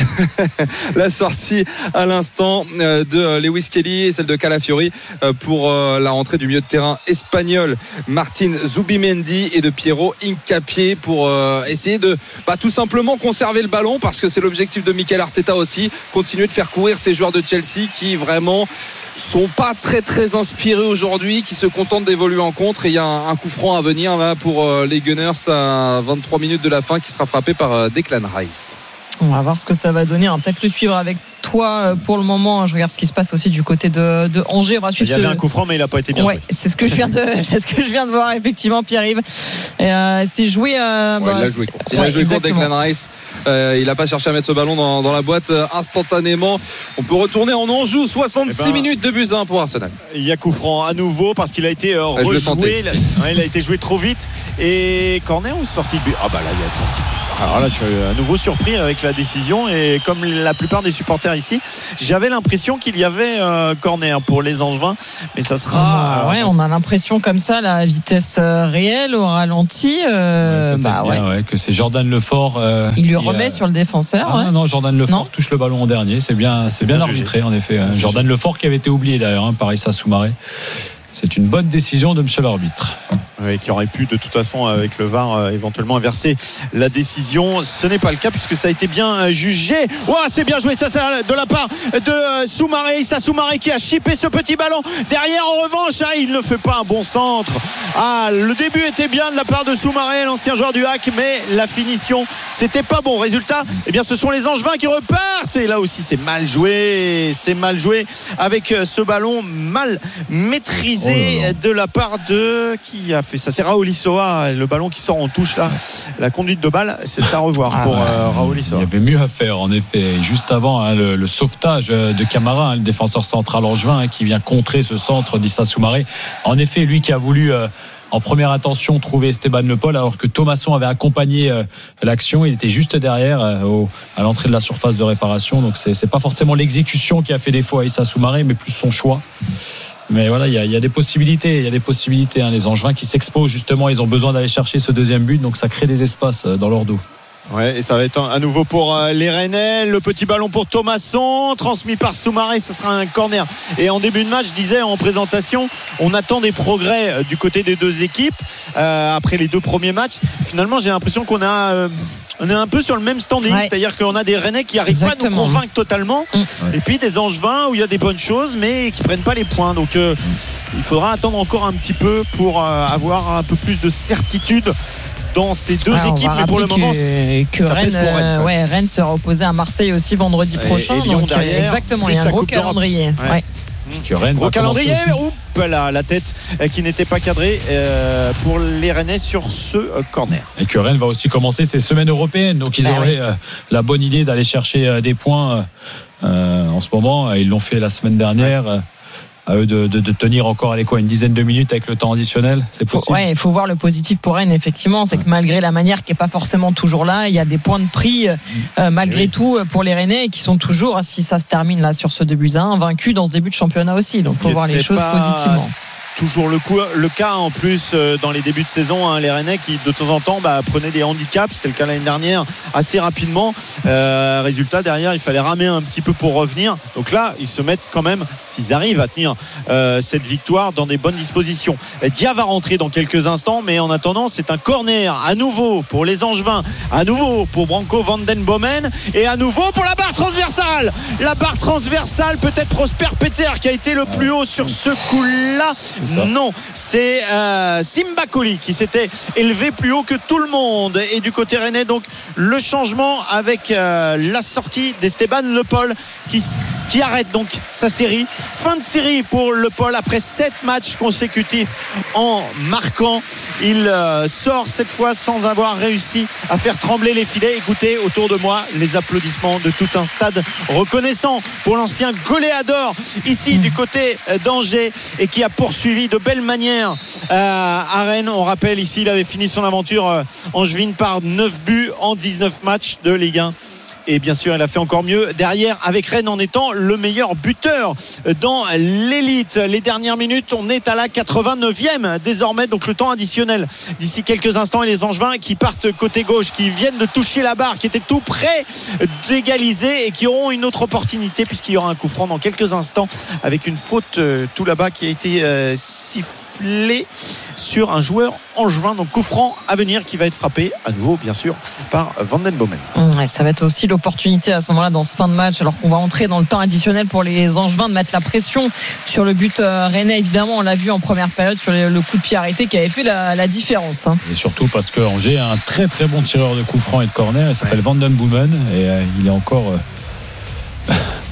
la sortie à l'instant euh, de Lewis Kelly et celle de Calafiori euh, pour euh, la rentrée du milieu de terrain espagnol Martin Zubimendi et de Piero Hincapié pour euh, essayer de bah, tout simplement conserver le ballon, parce que c'est l'objectif de Mikel Arteta aussi, continuer de faire courir ces joueurs de Chelsea qui vraiment sont pas très très inspirés aujourd'hui, qui se contentent d'évoluer en contre. Et il y a un, un coup franc à venir là pour euh, les Gunners à vingt-trois minutes de la fin, qui sera frappé par euh, Declan Rice. On va voir ce que ça va donner. On va peut-être le suivre avec toi pour le moment. Je regarde ce qui se passe aussi du côté de, de Angers. On va suivre. Il y avait ce... un coup franc, mais il n'a pas été bien ouais, joué. C'est ce que je viens de, c'est ce que je viens de voir effectivement, Pierre-Yves. Euh, c'est joué. Euh, ouais, bah, il a joué court. Il ouais, a joué court Declan Rice. Euh, il n'a pas cherché à mettre ce ballon dans, dans la boîte euh, instantanément. On peut retourner en Anjou. soixante-six eh ben, minutes de but un pour Arsenal. Il y a coup franc à nouveau parce qu'il a été euh, ouais, rejoué. Il a, ouais, il a été joué trop vite. Et corner ou sortie de but? Ah bah là, il y a sortie. Alors là, je suis à nouveau surpris avec la décision, et comme la plupart des supporters ici, j'avais l'impression qu'il y avait euh, corner pour les Angevins, mais ça sera. Ah, ouais, on a l'impression comme ça, la vitesse réelle au ralenti. Euh, ouais, bah ouais. Bien, ouais, que c'est Jordan Lefort. Euh, Il lui remet a... sur le défenseur. Ah, ouais. Non, Jordan Lefort non. touche le ballon en dernier. C'est bien, c'est, c'est bien, bien arbitré en effet. Bien Jordan jugé. Lefort qui avait été oublié d'ailleurs, hein, par Issa Soumaré. C'est une bonne décision de monsieur l'arbitre. Oui, qui aurait pu de toute façon avec le V A R euh, éventuellement inverser la décision. Ce n'est pas le cas puisque ça a été bien euh, jugé. Oh, c'est bien joué ça, ça de la part de euh, Soumaré. Issa Soumaré qui a chippé ce petit ballon. Derrière en revanche, hein, il ne fait pas un bon centre. Ah, le début était bien de la part de Soumaré, l'ancien joueur du H A C, mais la finition c'était pas bon. Résultat, eh bien ce sont les Angevins qui repartent. Et là aussi c'est mal joué. C'est mal joué avec ce ballon mal maîtrisé oh de la part de qui a fait ça, c'est Raoul Issoa, le ballon qui sort en touche là, la conduite de balle, c'est à revoir ah, pour euh, Raoul Issoa. Il y avait mieux à faire en effet. Juste avant hein, le, le sauvetage de Camara, hein, le défenseur central angevin hein, qui vient contrer ce centre d'Issa Soumaré. En effet, lui qui a voulu euh, en première intention trouver Esteban Le Paul, alors que Thomasson avait accompagné euh, l'action. Il était juste derrière euh, au, à l'entrée de la surface de réparation. Donc c'est, c'est pas forcément l'exécution qui a fait défaut à Issa Soumaré, mais plus son choix. Mais voilà, il y, y a des possibilités, il y a des possibilités. Hein. Les Angevins qui s'exposent justement, ils ont besoin d'aller chercher ce deuxième but, donc ça crée des espaces dans leur dos. Ouais, et ça va être à nouveau pour euh, les Rennais. Le petit ballon pour Thomasson, transmis par Soumaré, ce sera un corner. Et en début de match, je disais en présentation, on attend des progrès euh, du côté des deux équipes euh, après les deux premiers matchs. Finalement, j'ai l'impression qu'on a euh, on est un peu sur le même standing, ouais. C'est-à-dire qu'on a des Rennais qui n'arrivent pas à nous convaincre totalement, mmh. et puis des Angevins où il y a des bonnes choses, mais qui prennent pas les points. Donc euh, il faudra attendre encore un petit peu pour euh, avoir un peu plus de certitude dans ces deux ouais, équipes, mais pour le que, moment que ça Rennes, pèse pour Rennes, ouais, Rennes sera opposé à Marseille aussi vendredi prochain, et, et Lyon donc derrière, exactement, il y a un gros calendrier. Ouais. Ouais. Que Rennes gros calendrier, oups là, la tête qui n'était pas cadrée euh, pour les Rennais sur ce euh, corner. Et que Rennes va aussi commencer ses semaines européennes, donc ils bah auraient oui. euh, la bonne idée d'aller chercher euh, des points euh, en ce moment. Ils l'ont fait la semaine dernière. Ouais. À eux de, de, de tenir encore allez, quoi, une dizaine de minutes avec le temps additionnel, c'est possible. Ouais, il faut voir le positif pour Rennes, effectivement, c'est ouais. que malgré la manière qui n'est pas forcément toujours là, il y a des points de prix euh, malgré oui. tout pour les Rennais qui sont toujours, si ça se termine là sur ce deux buts à un, vaincus dans ce début de championnat aussi, donc il faut voir les choses pas... positivement. Toujours le, coup, le cas en plus euh, dans les débuts de saison, hein, les Rennais qui de temps en temps bah, prenaient des handicaps, c'était le cas l'année dernière assez rapidement, euh, résultat derrière il fallait ramer un petit peu pour revenir, donc là ils se mettent quand même, s'ils arrivent à tenir euh, cette victoire dans des bonnes dispositions. Dia va rentrer dans quelques instants, mais en attendant c'est un corner à nouveau pour les Angevins, à nouveau pour Branco van den Bomen, et à nouveau pour la barre transversale, la barre transversale, peut-être Prosper Peter qui a été le plus haut sur ce coup là. Non, c'est euh, Simba Koli qui s'était élevé plus haut que tout le monde. Et du côté rennais, donc le changement avec euh, la sortie d'Esteban Le Paul qui, qui arrête donc sa série. Fin de série pour Le Paul après sept matchs consécutifs en marquant. Il euh, sort cette fois sans avoir réussi à faire trembler les filets. Écoutez autour de moi les applaudissements de tout un stade reconnaissant pour l'ancien goléador ici du côté d'Angers et qui a poursuivi de belle manière euh, à Rennes. On rappelle ici il avait fini son aventure euh, angevine par neuf buts en dix-neuf matchs de Ligue un. Et bien sûr, elle a fait encore mieux derrière avec Rennes en étant le meilleur buteur dans l'élite. Les dernières minutes, on est à la quatre-vingt-neuvième désormais, donc le temps additionnel d'ici quelques instants. Et les Angevins qui partent côté gauche, qui viennent de toucher la barre, qui étaient tout près d'égaliser et qui auront une autre opportunité puisqu'il y aura un coup franc dans quelques instants avec une faute euh, tout là-bas qui a été euh, sifflée. sifflé sur un joueur angevin. Donc coup franc à venir qui va être frappé à nouveau bien sûr par Van den Bomen. Ouais, ça va être aussi l'opportunité à ce moment-là dans ce fin de match, alors qu'on va entrer dans le temps additionnel pour les angevins de mettre la pression sur le but rennais. Évidemment, on l'a vu en première période sur le coup de pied arrêté qui avait fait la, la différence. Et surtout parce que Angers a un très très bon tireur de coups francs et de corner. Il s'appelle ouais. Van den Bomen et euh, il est encore euh...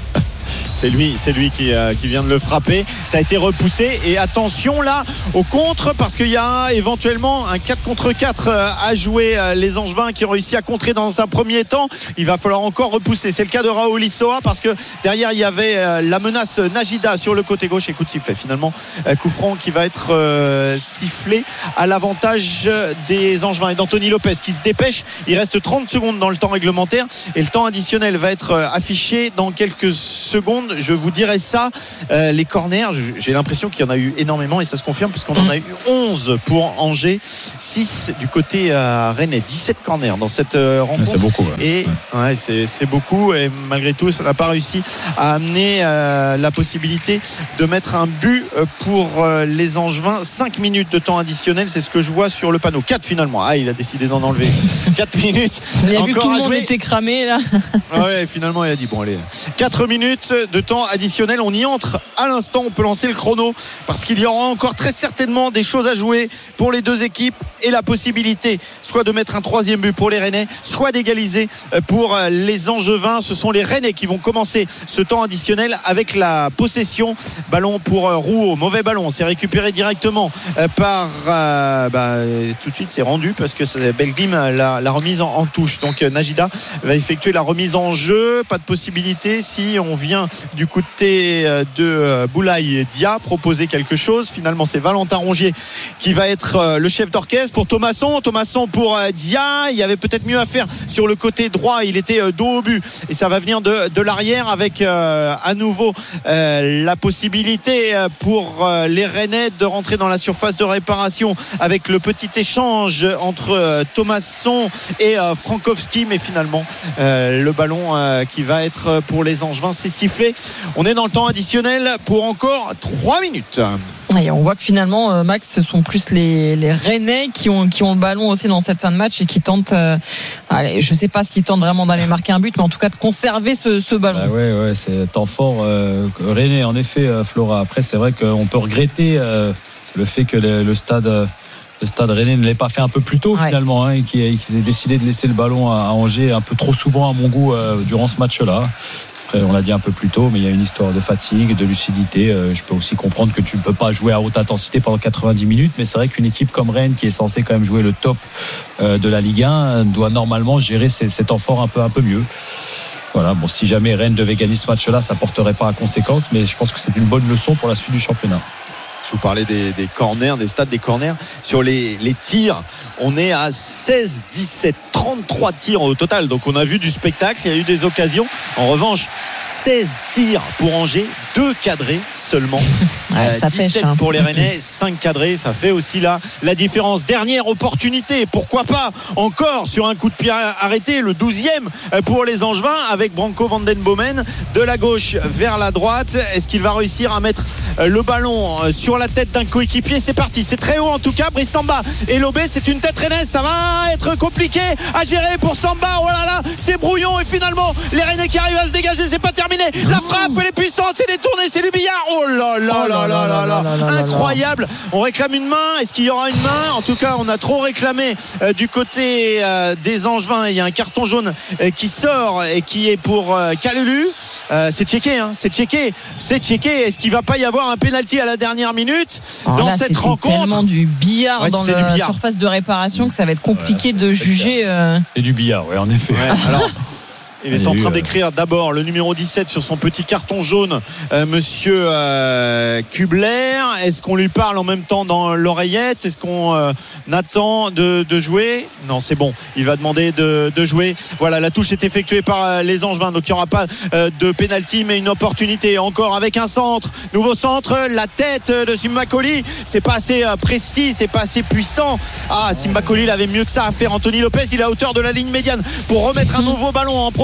C'est lui, c'est lui qui, euh, qui vient de le frapper. Ça a été repoussé. Et attention là au contre, parce qu'il y a éventuellement un quatre contre quatre à jouer. Les Angevins qui ont réussi à contrer dans un premier temps. Il va falloir encore repousser. C'est le cas de Raoul Issoa, parce que derrière il y avait la menace Najida sur le côté gauche. Et coup de sifflet finalement. Coup franc qui va être euh, sifflé à l'avantage des Angevins et d'Anthony Lopez qui se dépêche. Il reste trente secondes dans le temps réglementaire. Et le temps additionnel va être affiché dans quelques secondes. Je vous dirai ça, euh, les corners, j'ai l'impression qu'il y en a eu énormément et ça se confirme puisqu'on en a eu onze pour Angers, six du côté euh, rennais, dix-sept corners dans cette euh, rencontre. C'est beaucoup. Ouais. Et ouais, c'est, c'est beaucoup et malgré tout, ça n'a pas réussi à amener euh, la possibilité de mettre un but pour euh, les Angevins. cinq minutes de temps additionnel, c'est ce que je vois sur le panneau. quatre finalement. Ah, il a décidé d'en enlever. quatre minutes. Il a encore vu que tout le monde jouer. était cramé là. Ouais, finalement, il a dit bon, allez. quatre minutes de temps additionnel, on y entre à l'instant, on peut lancer le chrono parce qu'il y aura encore très certainement des choses à jouer pour les deux équipes et la possibilité soit de mettre un troisième but pour les Rennais, soit d'égaliser pour les Angevins. Ce sont les Rennais qui vont commencer ce temps additionnel avec la possession. Ballon pour Rouault, mauvais ballon, c'est récupéré directement par euh, bah, tout de suite c'est rendu parce que c'est Belglim la, la remise en, en touche. Donc Najida va effectuer la remise en jeu, pas de possibilité si on vient du côté de Boulaye Dia proposer quelque chose. Finalement c'est Valentin Rongier qui va être le chef d'orchestre pour Thomasson. Thomasson pour Dia, il y avait peut-être mieux à faire sur le côté droit, il était dos au but et ça va venir de, de l'arrière avec euh, à nouveau euh, la possibilité pour euh, les Rennais de rentrer dans la surface de réparation avec le petit échange entre euh, Thomasson et euh, Frankowski, mais finalement euh, le ballon euh, qui va être pour les Angevins, c'est sifflé. On est dans le temps additionnel pour encore trois minutes. Et on voit que finalement, Max, ce sont plus les, les Rennais qui ont, qui ont le ballon aussi dans cette fin de match et qui tentent, euh, allez, je ne sais pas ce qu'ils tentent vraiment d'aller marquer un but, mais en tout cas de conserver ce, ce ballon. Bah ouais, ouais, c'est temps fort. Euh, Rennais, en effet, euh, Flora. Après, c'est vrai qu'on peut regretter euh, le fait que le, le stade. Euh, Le stade rennais ne l'ait pas fait un peu plus tôt ouais. finalement hein, et qu'ils, qu'ils aient décidé de laisser le ballon à, à Angers un peu trop souvent à mon goût euh, durant ce match-là. Après, on l'a dit un peu plus tôt, mais il y a une histoire de fatigue, de lucidité. Euh, je peux aussi comprendre que tu ne peux pas jouer à haute intensité pendant quatre-vingt-dix minutes, mais c'est vrai qu'une équipe comme Rennes, qui est censée quand même jouer le top euh, de la Ligue un, doit normalement gérer ces, ces temps forts un peu, un peu mieux. Voilà, bon, si jamais Rennes devait gagner ce match-là, ça ne porterait pas à conséquence, mais je pense que c'est une bonne leçon pour la suite du championnat. Je vous parlais des, des corners, des stats des corners. Sur les, les tirs, on est à seize, dix-sept, trente-trois tirs au total. Donc on a vu du spectacle, il y a eu des occasions. En revanche, seize tirs pour Angers, deux cadrés seulement. Ouais, ça dix-sept pêche, hein. Pour les Rennais, cinq cadrés. Ça fait aussi là la différence. Dernière opportunité, pourquoi pas encore sur un coup de pied arrêté, le douzième pour les Angevins avec Branco Van den Bomen de la gauche vers la droite. Est-ce qu'il va réussir à mettre le ballon sur la tête d'un coéquipier? C'est parti, c'est très haut en tout cas. Brice Samba et Lobé, c'est une tête rennaise, ça va être compliqué à gérer pour Samba. Oh là là, c'est brouillon et finalement les Rennais qui arrivent à se dégager, c'est pas terminé. La frappe, elle est puissante, c'est détourné, c'est du billard. Oh là là là là là là, incroyable. On réclame une main, est-ce qu'il y aura une main? En tout cas, on a trop réclamé euh, du côté euh, des Angevins. Il y a un carton jaune euh, qui sort et qui est pour euh, Kalulu. Euh, c'est checké, hein, c'est checké, c'est checké. Est-ce qu'il va pas y avoir un pénalty à la dernière minute Alors dans là, cette c'est rencontre? Tellement du billard ouais, dans la billard. surface de réparation que ça va être compliqué ouais, de juger. Euh... C'est du billard, oui, en effet. Ouais, alors, il est en train d'écrire d'abord le numéro dix-sept sur son petit carton jaune, euh, monsieur euh, Kubler. Est-ce qu'on lui parle en même temps dans l'oreillette? Est-ce qu'on euh, attend de, de jouer? Non, c'est bon. Il va demander de, de jouer. Voilà, la touche est effectuée par euh, les Angevins. Donc il n'y aura pas euh, de pénalty, mais une opportunité encore avec un centre. Nouveau centre, la tête de Simbakoli. C'est pas assez euh, précis, c'est pas assez puissant. Ah, Simbakoli, il avait mieux que ça à faire. Anthony Lopez, il est à hauteur de la ligne médiane pour remettre un nouveau ballon en profondeur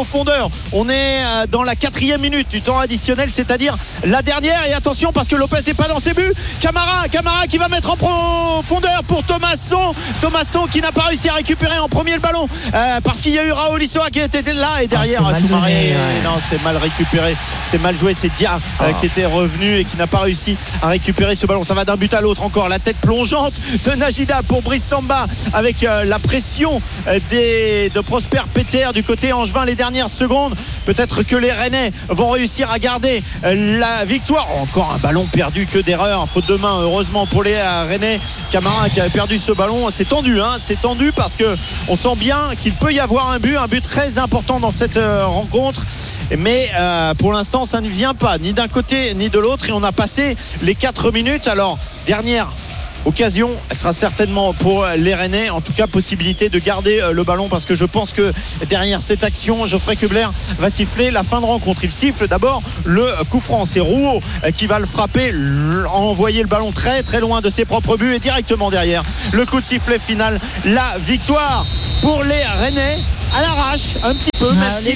profondeur. On est dans la quatrième minute du temps additionnel, c'est-à-dire la dernière. Et attention parce que Lopez n'est pas dans ses buts. Camara, Camara qui va mettre en profondeur pour Thomasson. Thomasson qui n'a pas réussi à récupérer en premier le ballon euh, parce qu'il y a eu Raoul Issoa qui était là et derrière ah, Soumaré. Ouais. Non, c'est mal récupéré, c'est mal joué. C'est Dia oh. euh, qui était revenu et qui n'a pas réussi à récupérer ce ballon. Ça va d'un but à l'autre encore. La tête plongeante de Najida pour Brice Samba avec euh, la pression euh, des, de Prosper Peter du côté angevin les dernières secondes. Peut-être que les Rennais vont réussir à garder euh, la victoire. Oh, encore un ballon perdu, que d'erreur, faute de main heureusement pour les euh, Rennais. Camara qui avait perdu ce ballon. C'est tendu, hein, c'est tendu parce que on sent bien qu'il peut y avoir un but, un but très important dans cette euh, rencontre. Mais euh, pour l'instant, ça ne vient pas ni d'un côté ni de l'autre et on a passé les quatre minutes. Alors dernière occasion, elle sera certainement pour les Rennais. En tout cas, possibilité de garder le ballon parce que je pense que derrière cette action, Geoffrey Kubler va siffler la fin de rencontre. Il siffle d'abord le coup franc. C'est Rouault qui va le frapper, envoyer le ballon très très loin de ses propres buts et directement derrière le coup de sifflet final. La victoire pour les Rennais à l'arrache, un petit peu, même s'il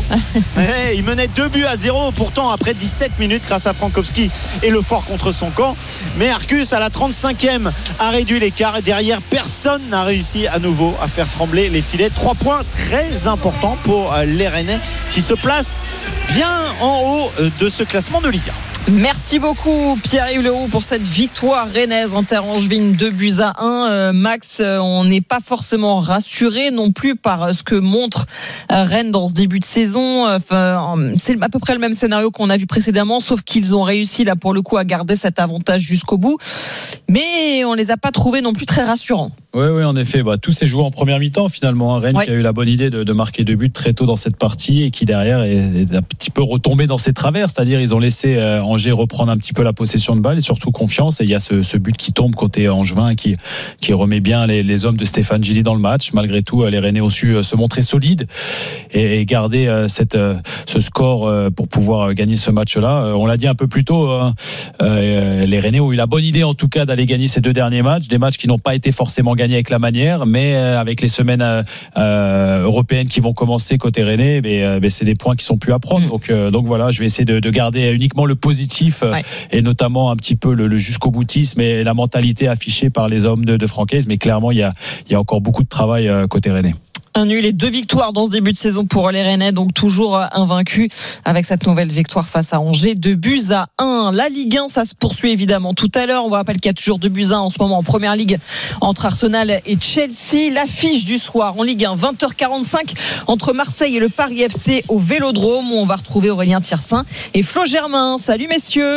menait, il menait deux buts à zéro pourtant après dix-sept minutes grâce à Frankowski et le fort contre son camp. Mais Arcus à la trente-cinquième a réduit l'écart et derrière personne n'a réussi à nouveau à faire trembler les filets. Trois points très importants pour les Rennais qui se placent bien en haut de ce classement de Ligue un. Merci beaucoup Pierre-Yves Leroux pour cette victoire rennaise en terre angevine, deux buts à un. Euh, Max, euh, on n'est pas forcément rassuré non plus par euh, ce que montre euh, Rennes dans ce début de saison. Enfin, euh, c'est à peu près le même scénario qu'on a vu précédemment, sauf qu'ils ont réussi là pour le coup à garder cet avantage jusqu'au bout. Mais on les a pas trouvés non plus très rassurants. Oui, oui, en effet. Bah, tout s'est joué en première mi-temps finalement. Rennes ouais. qui a eu la bonne idée de, de marquer deux buts très tôt dans cette partie et qui derrière est, est un petit peu retombé dans ses travers. C'est-à-dire ils ont laissé euh, Angers reprendre un petit peu la possession de balle et surtout confiance. Et il y a ce, ce but qui tombe côté angevin qui, qui remet bien les, les hommes de Stéphane Gilly dans le match. Malgré tout, les Rennais ont su se montrer solides et, et garder euh, cette, euh, ce score euh, pour pouvoir gagner ce match-là. Euh, on l'a dit un peu plus tôt, euh, euh, les Rennais ont eu la bonne idée en tout cas d'aller gagner ces deux derniers matchs. Des matchs qui n'ont pas été forcément gagnés avec la manière, mais avec les semaines euh, européennes qui vont commencer côté Rennais, mais, mais c'est des points qui sont plus à prendre. Donc, euh, donc voilà, je vais essayer de, de garder uniquement le positif ouais. et notamment un petit peu le, le jusqu'au boutisme et la mentalité affichée par les hommes de, de Francaise. Mais clairement, il y a, il y a encore beaucoup de travail côté Rennais. Un nul et deux victoires dans ce début de saison pour les Rennais, donc toujours invaincus avec cette nouvelle victoire face à Angers. Deux buts à un. La Ligue un, ça se poursuit évidemment tout à l'heure. On vous rappelle qu'il y a toujours deux buts à un en ce moment en première ligue entre Arsenal et Chelsea. L'affiche du soir en Ligue un, vingt heures quarante-cinq entre Marseille et le Paris F C au Vélodrome où on va retrouver Aurélien Tiersin et Flo Germain. Salut messieurs.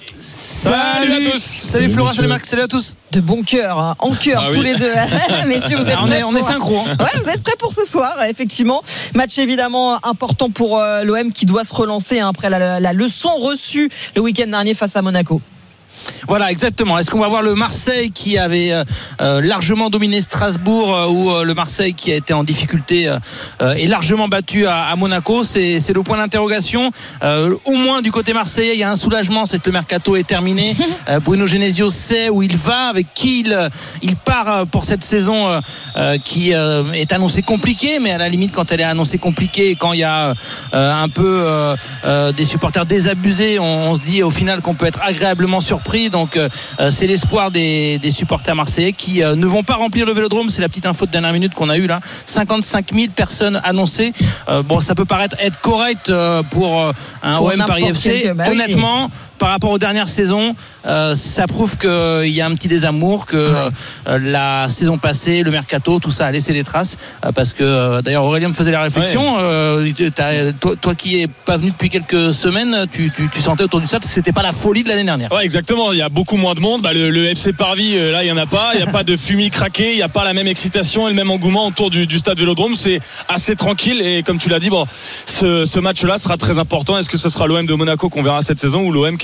Salut, salut à tous. Salut, salut Flora, salut Max, salut à tous. De bon cœur, hein. En cœur ah tous oui. les deux. Messieurs, vous êtes on, est, on est synchro. Hein. Ouais, vous êtes prêts pour ce soir, effectivement. Match évidemment important pour euh, l'O M qui doit se relancer hein, après la, la, la leçon reçue le week-end dernier face à Monaco. Voilà, exactement. Est-ce qu'on va voir le Marseille qui avait euh, largement dominé Strasbourg euh, ou euh, le Marseille qui a été en difficulté euh, et largement battu à, à Monaco? C'est, c'est le point d'interrogation. Euh, au moins du côté marseillais, il y a un soulagement, c'est que le mercato est terminé. Euh, Bruno Genesio sait où il va, avec qui il, il part pour cette saison euh, qui euh, est annoncée compliquée, mais à la limite, quand elle est annoncée compliquée, quand il y a euh, un peu euh, euh, des supporters désabusés, on, on se dit au final qu'on peut être agréablement surpris. Donc euh, c'est l'espoir des, des supporters marseillais qui euh, ne vont pas remplir le Vélodrome. C'est la petite info de dernière minute qu'on a eue là. cinquante-cinq mille personnes annoncées. Euh, bon, ça peut paraître être correct euh, pour euh, un pour O M Paris F C. Bah honnêtement, oui. Par rapport aux dernières saisons, euh, ça prouve qu'il euh, y a un petit désamour, que ouais. euh, la saison passée, le mercato, tout ça a laissé des traces. Euh, parce que euh, d'ailleurs Aurélien me faisait la réflexion. Ouais. Euh, toi, toi qui es pas venu depuis quelques semaines, tu, tu, tu sentais autour du stade que c'était pas la folie de l'année dernière. Ouais, exactement. Il y a beaucoup moins de monde. Bah, le, le F C Parvis, là, il y en a pas. Il y a pas de fumier craqué. Il y a pas la même excitation et le même engouement autour du, du stade Vélodrome. C'est assez tranquille. Et comme tu l'as dit, bon, ce, ce match-là sera très important. Est-ce que ce sera l'O M de Monaco qu'on verra cette saison ou l'O M qui a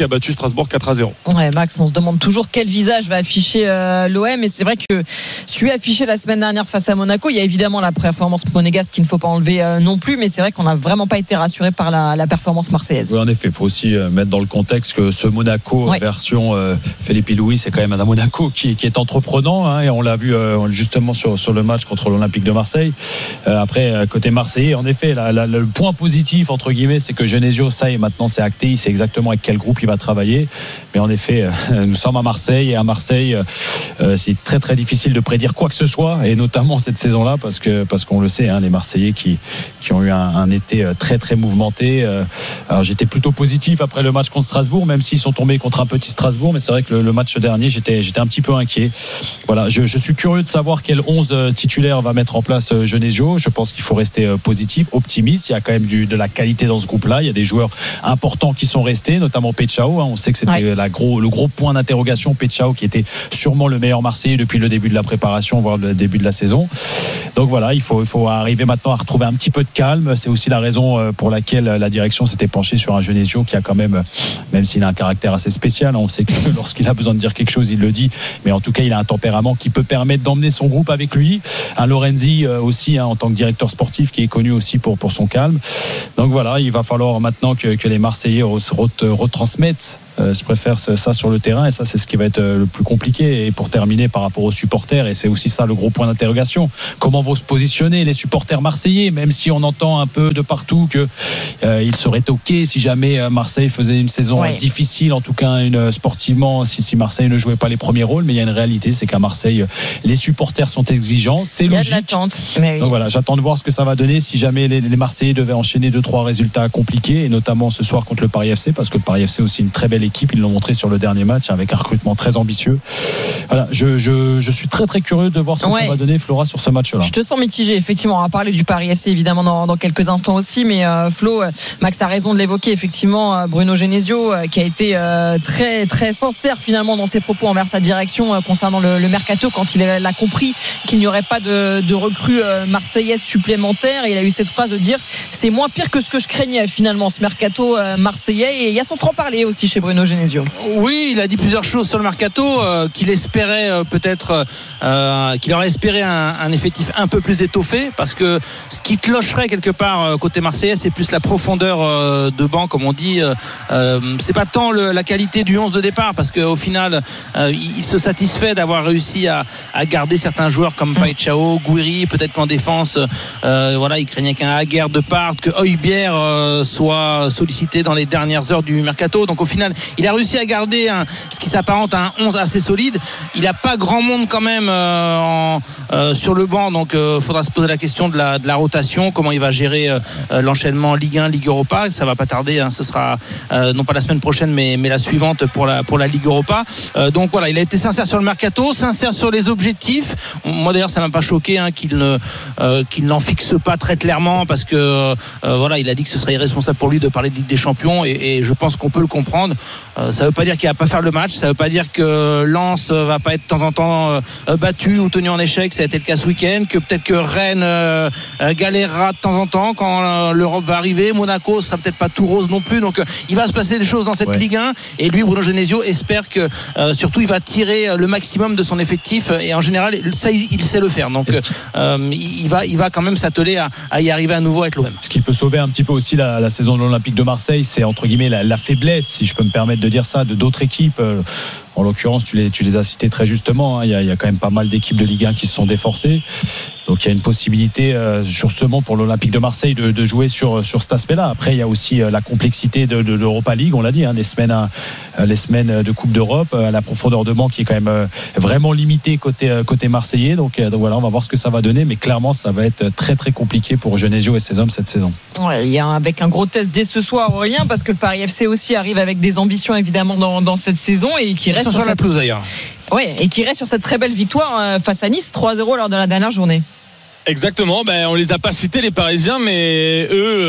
battu Strasbourg quatre à zéro. Ouais, Max, on se demande toujours quel visage va afficher euh, l'O M, et c'est vrai que celui affiché la semaine dernière face à Monaco, il y a évidemment la performance monégasque qu'il ne faut pas enlever euh, non plus, mais c'est vrai qu'on n'a vraiment pas été rassuré par la, la performance marseillaise. Oui, en effet, il faut aussi euh, mettre dans le contexte que ce Monaco, ouais. version euh, Felipe Louis, c'est quand même un Monaco qui, qui est entreprenant, hein, et on l'a vu euh, justement sur, sur le match contre l'Olympique de Marseille. Euh, après, euh, côté marseillais, en effet, la, la, le point positif, entre guillemets, c'est que Genesio, ça y est, maintenant c'est acté, il sait exactement avec quel groupe il va travailler. Mais en effet, euh, nous sommes à Marseille, et à Marseille, euh, c'est très très difficile de prédire quoi que ce soit, et notamment cette saison-là, parce que parce qu'on le sait, hein, les Marseillais qui qui ont eu un, un été très très mouvementé. Euh, alors j'étais plutôt positif après le match contre Strasbourg, même s'ils sont tombés contre un petit Strasbourg, mais c'est vrai que le, le match dernier, j'étais j'étais un petit peu inquiet. Voilà, je, je suis curieux de savoir quel onze titulaire va mettre en place Genesio. Je pense qu'il faut rester positif, optimiste. Il y a quand même du, de la qualité dans ce groupe-là. Il y a des joueurs importants qui sont restés, notamment Pechao. Hein. On sait que c'était ouais. la gros, le gros point d'interrogation, Pechao, qui était sûrement le meilleur Marseillais depuis le début de la préparation, voire le début de la saison. Donc voilà, il faut, il faut arriver maintenant à retrouver un petit peu de calme. C'est aussi la raison pour laquelle la direction s'était penchée sur un Genesio qui a quand même, même s'il a un caractère assez spécial, on sait que lorsqu'il a besoin de dire quelque chose, il le dit, mais en tout cas, il a un tempérament qui peut permettre d'emmener son groupe avec lui. Un Lorenzi aussi, hein, en tant que directeur sportif, qui est connu aussi pour, pour son calme. Donc voilà, il va falloir maintenant que, que les Marseillais retransmettent, euh, je préfère ça sur le terrain, et ça c'est ce qui va être le plus compliqué. Et pour terminer, par rapport aux supporters, et c'est aussi ça le gros point d'interrogation, comment vont se positionner les supporters marseillais, même si on entend un peu de partout que euh, il serait ok si jamais Marseille faisait une saison ouais. difficile, en tout cas une, sportivement, si, si Marseille ne jouait pas les premiers rôles. Mais il y a une réalité, c'est qu'à Marseille, les supporters sont exigeants, c'est logique. Il y a de l'attente. Mais oui. Donc voilà, j'attends de voir ce que ça va donner si jamais les, les Marseillais devaient enchaîner deux trois résultats compliqués, et notamment ce soir contre le Paris F C, parce que le Paris F C aussi une très belle équipe, ils l'ont montré sur le dernier match avec un recrutement très ambitieux. Voilà, je, je, je suis très très curieux de voir ce que ouais. ça va donner, Flora, sur ce match-là. Je te sens mitigé, effectivement. On va parler du Paris F C évidemment dans, dans quelques instants aussi, mais euh, Flo, euh, Max a raison de l'évoquer, effectivement, euh, Bruno Genesio euh, qui a été euh, très très sincère finalement dans ses propos envers sa direction euh, concernant le, le mercato, quand il a compris qu'il n'y aurait pas de, de recrues euh, marseillaises supplémentaires. Il a eu cette phrase de dire c'est moins pire que ce que je craignais finalement, ce mercato euh, marseillais. Et il y a son franc-parler aussi chez Bruno Genesio. Oui, il a dit plusieurs choses sur le mercato, euh, qu'il espérait euh, peut-être euh, qu'il aurait espéré un, un effectif un peu plus étoffé, parce que ce qui clocherait quelque part euh, côté marseillais, c'est plus la profondeur euh, de banc, comme on dit. Euh, euh, c'est pas tant le, la qualité du onze de départ, parce qu'au final euh, il, il se satisfait d'avoir réussi à, à garder certains joueurs comme Pechao, Gouiri. Peut-être qu'en défense euh, voilà, il craignait qu'un Aguerd de part, que Højbjerg euh, soit sollicité dans les dernières heures du mercato. Donc au final il a réussi à garder un, ce qui s'apparente à un onze assez solide. Il n'a pas grand monde quand même euh, en, euh, sur le banc, donc il euh, faudra se poser la question de la, de la rotation, comment il va gérer euh, l'enchaînement Ligue un, Ligue Europa. Ça va pas tarder, hein, ce sera euh, non pas la semaine prochaine mais, mais la suivante pour la, pour la Ligue Europa. Euh, donc voilà, il a été sincère sur le mercato, sincère sur les objectifs. Moi d'ailleurs ça m'a pas choqué hein, qu'il ne euh, qu'il n'en fixe pas très clairement, parce que euh, voilà, il a dit que ce serait irresponsable pour lui de parler de Ligue des Champions, et, et je pense qu'on peut le comprendre. Euh, ça veut pas dire qu'il va pas faire le match, ça veut pas dire que Lens va pas être de temps en temps euh, battu ou tenu en échec. Ça a été le cas ce week-end, que peut-être que Rennes euh, galérera de temps en temps quand euh, l'Europe va arriver. Monaco sera peut-être pas tout rose non plus, donc euh, il va se passer des choses dans cette ouais. Ligue un, et lui, Bruno Genesio, espère que euh, surtout il va tirer le maximum de son effectif, et en général ça il, il sait le faire, donc euh, il va il va quand même s'atteler à, à y arriver à nouveau avec l'O M. Ce qui peut sauver un petit peu aussi la, la saison de l'Olympique de Marseille, c'est entre guillemets la, la faiblesse, si je peux me permettre de dire ça, de d'autres équipes. En l'occurrence, tu les, tu les as cités très justement, hein. il, y a, il y a quand même pas mal d'équipes de Ligue un qui se sont déforcées. Donc il y a une possibilité euh, justement pour l'Olympique de Marseille de, de jouer sur, sur cet aspect-là. Après, il y a aussi euh, la complexité de, de l'Europa League, on l'a dit, hein, les, semaines, euh, les semaines de Coupe d'Europe, euh, la profondeur de banc qui est quand même euh, vraiment limitée côté, euh, côté marseillais. Donc, euh, donc voilà, on va voir ce que ça va donner, mais clairement ça va être très très compliqué pour Genesio et ses hommes cette saison. Ouais, il y a avec un gros test dès ce soir, Aurélien, parce que le Paris F C aussi arrive avec des ambitions évidemment dans, dans cette saison, et qui reste sur, sur la pelouse d'ailleurs. Ouais, et qui reste sur cette très belle victoire face à Nice, trois zéro lors de la dernière journée. Exactement, ben, on les a pas cités les Parisiens, mais eux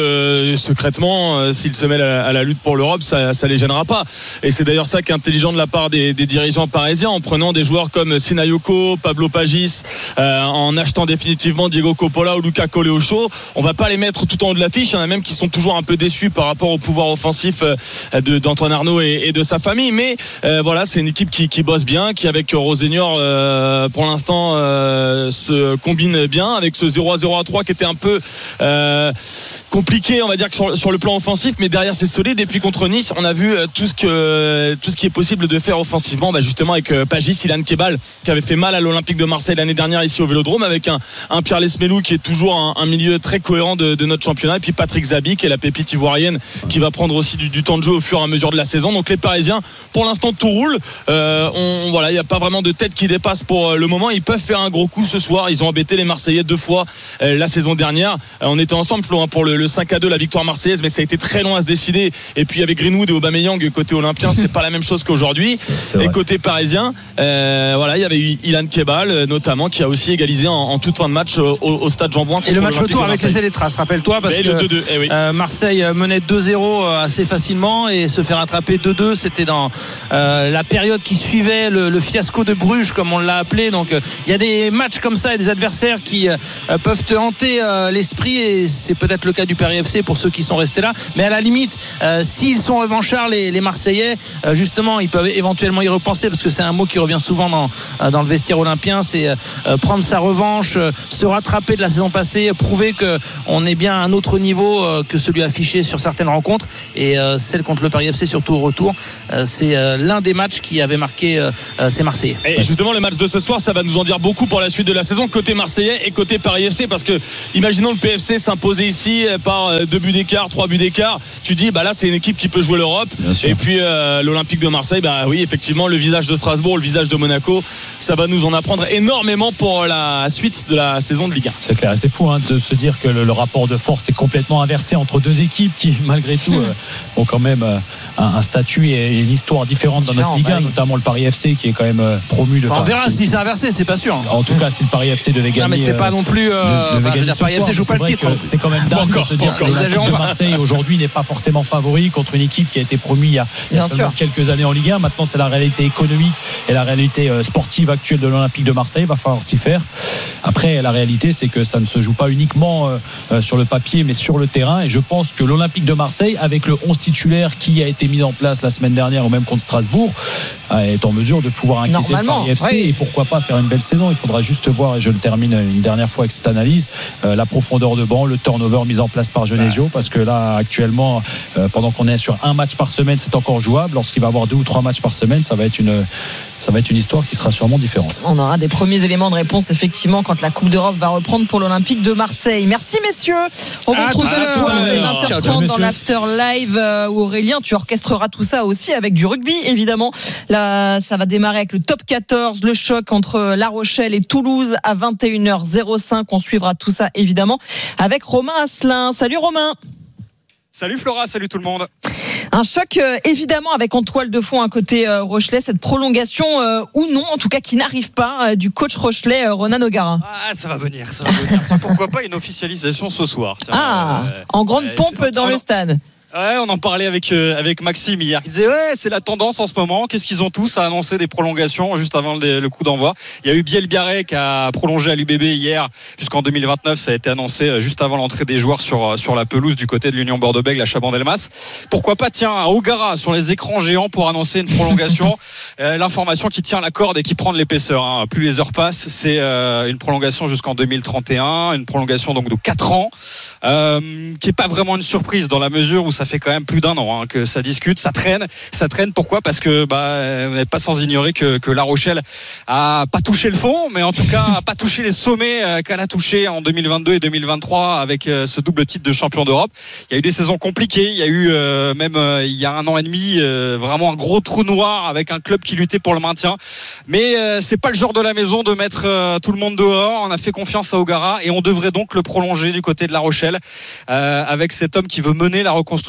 que secrètement, euh, s'ils se mêlent à, à la lutte pour l'Europe, ça, ça les gênera pas. Et c'est d'ailleurs ça qui est intelligent de la part des, des dirigeants parisiens, en prenant des joueurs comme Sinayoko, Pablo Pagis, euh, en achetant définitivement Diego Coppola ou Luca Coleocho. On va pas les mettre tout en haut de l'affiche. Il y en a même qui sont toujours un peu déçus par rapport au pouvoir offensif euh, de, d'Antoine Arnaud et, et de sa famille. Mais euh, voilà, c'est une équipe qui, qui bosse bien, qui avec Rosenior euh, pour l'instant euh, se combine bien avec ce zéro à zéro à trois qui était un peu euh, compliqué, on va dire, que sur, sur le plan offensif, mais derrière c'est solide. Et puis contre Nice, on a vu tout ce que tout ce qui est possible de faire offensivement, bah justement avec Pagis, Ilan Kebal qui avait fait mal à l'Olympique de Marseille l'année dernière ici au Vélodrome, avec un, un Pierre Lesmelou qui est toujours un, un milieu très cohérent de, de notre championnat, et puis Patrick Zabi qui est la pépite ivoirienne qui va prendre aussi du, du temps de jeu au fur et à mesure de la saison. Donc les Parisiens, pour l'instant, tout roule. Euh, on, voilà, il n'y a pas vraiment de tête qui dépasse pour le moment. Ils peuvent faire un gros coup ce soir. Ils ont embêté les Marseillais deux fois euh, la saison dernière. Euh, on était ensemble, Flo, hein, pour le, le cinq à deux, la victoire marseillaise, mais ça a été très long à se décider. Et puis avec Greenwood et Aubameyang côté olympien, c'est pas la même chose qu'aujourd'hui. C'est, c'est et côté parisien, euh, voilà, il y avait eu Ilan Kebal notamment qui a aussi égalisé en, en toute fin de match au, au stade Jean-Bouin. Et le match retour avec laissé les traces, rappelle-toi, parce et que le deux deux, eh oui. euh, Marseille menait deux zéro assez facilement et se fait rattraper deux deux. C'était dans euh, la période qui suivait le, le fiasco de Bruges, comme on l'a appelé. Donc il euh, y a des matchs comme ça et des adversaires qui euh, peuvent te hanter euh, l'esprit, et c'est peut-être le cas du Paris F C pour ceux qui sont restés là. Mais à la limite, euh, s'ils sont revanchards, les, les Marseillais, euh, justement, ils peuvent éventuellement y repenser, parce que c'est un mot qui revient souvent dans, euh, dans le vestiaire olympien, c'est euh, prendre sa revanche, euh, se rattraper de la saison passée, prouver qu'on est bien à un autre niveau euh, que celui affiché sur certaines rencontres. Et euh, celle contre le Paris F C, surtout au retour, euh, c'est euh, l'un des matchs qui avait marqué euh, ces Marseillais. Et justement, le match de ce soir, ça va nous en dire beaucoup pour la suite de la saison, côté Marseillais et côté Paris F C, parce que imaginons le P F C s'imposer ici par deux buts d'écart, trois buts d'écart, tu dis bah là c'est une équipe qui peut jouer l'Europe. Et puis euh, l'Olympique de Marseille, bah oui, effectivement, le visage de Strasbourg, le visage de Monaco, ça va nous en apprendre énormément pour la suite de la saison de Ligue un. C'est clair, c'est fou hein, de se dire que le, le rapport de force est complètement inversé entre deux équipes qui malgré tout euh, ont quand même euh, un, un statut et une histoire différente dans notre Ligue un, bah oui. Notamment le Paris F C qui est quand même euh, promu de. Enfin, on verra si c'est inversé, c'est pas sûr. En tout cas, si le Paris F C devait gagner. Non, mais c'est pas non plus. Euh, devait gagner le Paris F C joue pas le titre. C'est quand même dingue de se dire que l'Olympique de Marseille aujourd'hui n'est pas forcément favori contre une équipe qui a été promue il y a, il y a seulement quelques années en Ligue un. Maintenant, c'est la réalité économique et la réalité sportive actuelle de l'Olympique de Marseille. Il va falloir s'y faire. Après, la réalité, c'est que ça ne se joue pas uniquement euh, sur le papier, mais sur le terrain. Et je pense que l'Olympique de Marseille, avec le onze titulaire qui a été mis en place la semaine dernière, ou même contre Strasbourg, est en mesure de pouvoir inquiéter le Paris F C, oui. Et pourquoi pas faire une belle saison. Il faudra juste voir, et je le termine une dernière fois avec cette analyse, euh, la profondeur de banc, le turnover mis en place par Genesio, ouais. Parce que là actuellement euh, pendant qu'on est sur un match par semaine, c'est encore jouable. Lorsqu'il va avoir deux ou trois matchs par semaine, ça va être une ça va être une histoire qui sera sûrement différente. On aura des premiers éléments de réponse effectivement quand la Coupe d'Europe va reprendre pour l'Olympique de Marseille. Merci messieurs. On vous retrouve ce soir à vingt heures trente dans l'After Live euh, où Aurélien, tu orchestreras tout ça aussi avec du rugby évidemment. Là, ça va démarrer avec le top quatorze, le choc entre La Rochelle et Toulouse à vingt et une heures cinq. On suivra tout ça évidemment avec Romain Asselin. Salut Romain. Salut Flora, salut tout le monde. Un choc euh, évidemment avec en toile de fond à côté euh, Rochelais, cette prolongation euh, ou non, en tout cas qui n'arrive pas euh, du coach Rochelais euh, Ronan O'Gara. Ah, ça va venir, ça va venir. Pourquoi pas une officialisation ce soir. Tiens, ah, euh, en grande euh, pompe dans le stade. Ouais, on en parlait avec euh, avec Maxime hier. Il disait ouais, c'est la tendance en ce moment. Qu'est-ce qu'ils ont tous à annoncer des prolongations juste avant le, le coup d'envoi. Il y a eu Biel Biarré qui a prolongé à l'U B B hier jusqu'en deux mille vingt-neuf. Ça a été annoncé juste avant l'entrée des joueurs sur sur la pelouse du côté de l'Union Bordeaux-Bègles à Chabandelmas. Pourquoi pas tiens un O'Gara sur les écrans géants pour annoncer une prolongation. euh, l'information qui tient la corde et qui prend de l'épaisseur. Hein. Plus les heures passent, c'est euh, une prolongation jusqu'en deux mille trente et un, une prolongation donc de quatre ans, euh, qui est pas vraiment une surprise dans la mesure où ça fait quand même plus d'un an hein, que ça discute, ça traîne, ça traîne. Pourquoi ? Parce que bah, vous n'êtes pas sans ignorer que, que La Rochelle a pas touché le fond, mais en tout cas a pas touché les sommets euh, qu'elle a touché en deux mille vingt-deux et deux mille vingt-trois avec euh, ce double titre de champion d'Europe. Il y a eu des saisons compliquées, il y a eu euh, même euh, il y a un an et demi euh, vraiment un gros trou noir avec un club qui luttait pour le maintien. Mais euh, c'est pas le genre de la maison de mettre euh, tout le monde dehors. On a fait confiance à O'Gara et on devrait donc le prolonger du côté de La Rochelle euh, avec cet homme qui veut mener la reconstruction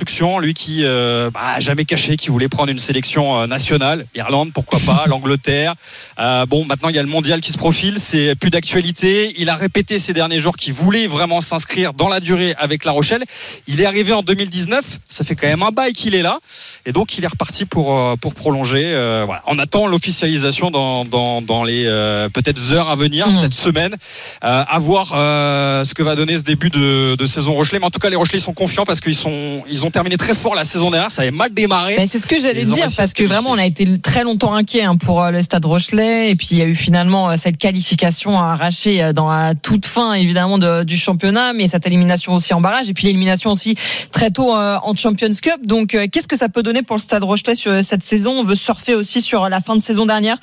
reconstruction, lui qui euh, bah, jamais caché qu'il voulait prendre une sélection euh, nationale, Irlande pourquoi pas, l'Angleterre. Euh, bon, maintenant il y a le mondial qui se profile, c'est plus d'actualité. Il a répété ces derniers jours qu'il voulait vraiment s'inscrire dans la durée avec La Rochelle. Il est arrivé en deux mille dix-neuf, ça fait quand même un bail qu'il est là, et donc il est reparti pour euh, pour prolonger. Euh, voilà, on attend l'officialisation dans dans dans les euh, peut-être heures à venir, mmh. peut-être semaines, euh, à voir euh, ce que va donner ce début de, de saison Rochelais. Mais en tout cas, les Rochelais sont confiants parce qu'ils sont, ils ont terminé très fort la saison dernière. Ça avait mal démarré. Ben, c'est ce que j'allais dire parce que vraiment, on a été très longtemps inquiets hein, pour le Stade Rochelais. Et puis, il y a eu finalement cette qualification arrachée dans la toute fin, évidemment, de, du championnat, mais cette élimination aussi en barrage. Et puis, l'élimination aussi très tôt euh, en Champions Cup. Donc, euh, qu'est-ce que ça peut donner pour le Stade Rochelais sur cette saison? On veut surfer aussi sur la fin de saison dernière?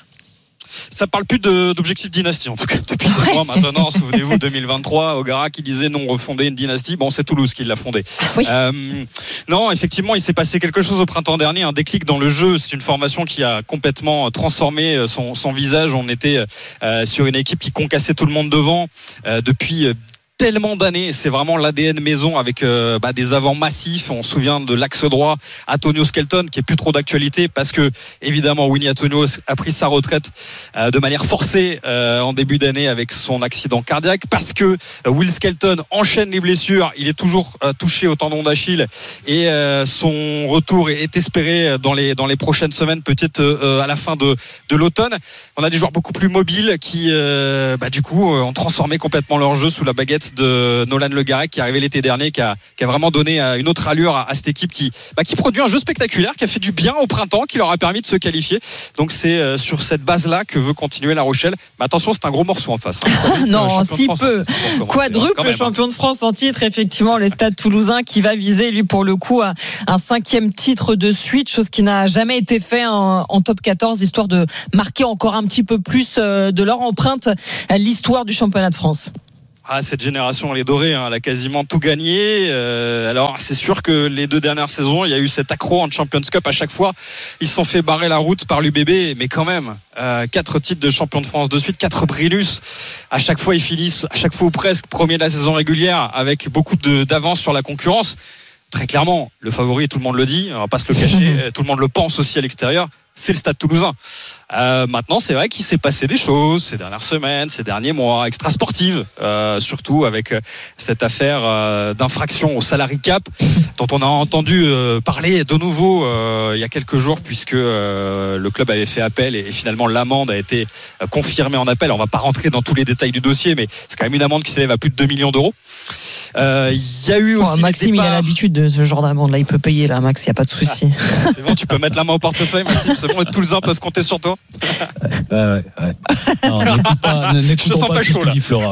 Ça parle plus de, d'objectif dynastie en tout cas depuis deux mois maintenant. Souvenez-vous deux mille vingt-trois, Ogara qui disait non, refonder une dynastie. Bon, c'est Toulouse qui l'a fondée. Oui. Euh, non, effectivement, il s'est passé quelque chose au printemps dernier, un déclic dans le jeu. C'est une formation qui a complètement transformé son, son visage. On était euh, sur une équipe qui concassait tout le monde devant euh, depuis euh, tellement d'années, c'est vraiment l'A D N maison avec euh, bah, des avants massifs. On se souvient de l'axe droit Antonio Skelton qui est plus trop d'actualité parce que évidemment Winnie Antonio a pris sa retraite euh, de manière forcée euh, en début d'année avec son accident cardiaque, parce que euh, Will Skelton enchaîne les blessures, il est toujours euh, touché au tendon d'Achille et euh, son retour est espéré dans les dans les prochaines semaines, peut-être euh, à la fin de de l'automne. On a des joueurs beaucoup plus mobiles qui euh, bah, du coup euh, ont transformé complètement leur jeu sous la baguette de Nolan Le Garec qui est arrivé l'été dernier, qui a, qui a vraiment donné une autre allure à, à cette équipe qui, bah, qui produit un jeu spectaculaire, qui a fait du bien au printemps, qui leur a permis de se qualifier. Donc c'est euh, sur cette base-là que veut continuer La Rochelle. Mais attention, c'est un gros morceau en face. Hein. Non, si peu. Quadruple hein, champion de France en titre, effectivement, le Stade Toulousain qui va viser, lui, pour le coup, un, un cinquième titre de suite, chose qui n'a jamais été fait en, en top quatorze, histoire de marquer encore un petit peu plus de leur empreinte à l'histoire du championnat de France. Ah, cette génération, elle est dorée, hein. Elle a quasiment tout gagné. Euh, alors, c'est sûr que les deux dernières saisons, il y a eu cet accro en Champions Cup à chaque fois. Ils se sont fait barrer la route par l'U B B, mais quand même, euh, quatre titres de champion de France de suite, quatre Brilus. À chaque fois, ils finissent, à chaque fois ou presque, premier de la saison régulière, avec beaucoup de, d'avance sur la concurrence. Très clairement, le favori, tout le monde le dit, on va pas se le cacher, tout le monde le pense aussi à l'extérieur, c'est le Stade Toulousain. Euh, maintenant, c'est vrai qu'il s'est passé des choses ces dernières semaines, ces derniers mois, extra-sportives, euh, surtout avec euh, cette affaire euh, d'infraction au salary cap, dont on a entendu euh, parler de nouveau euh, il y a quelques jours, puisque euh, le club avait fait appel et, et finalement l'amende a été euh, confirmée en appel. On ne va pas rentrer dans tous les détails du dossier, mais c'est quand même une amende qui s'élève à plus de deux millions d'euros. Il euh, y a eu aussi. Oh, Maxime, il a l'habitude de ce genre d'amende. Là, il peut payer, là, Max, il n'y a pas de souci. Ah, c'est bon, tu peux mettre la main au portefeuille, Maxime. C'est bon, les Toulousains peuvent compter sur toi. Ouais, ouais, ouais. Non, n'écoute pas, n'écoute pas, pas chaud, là. Dit Flora.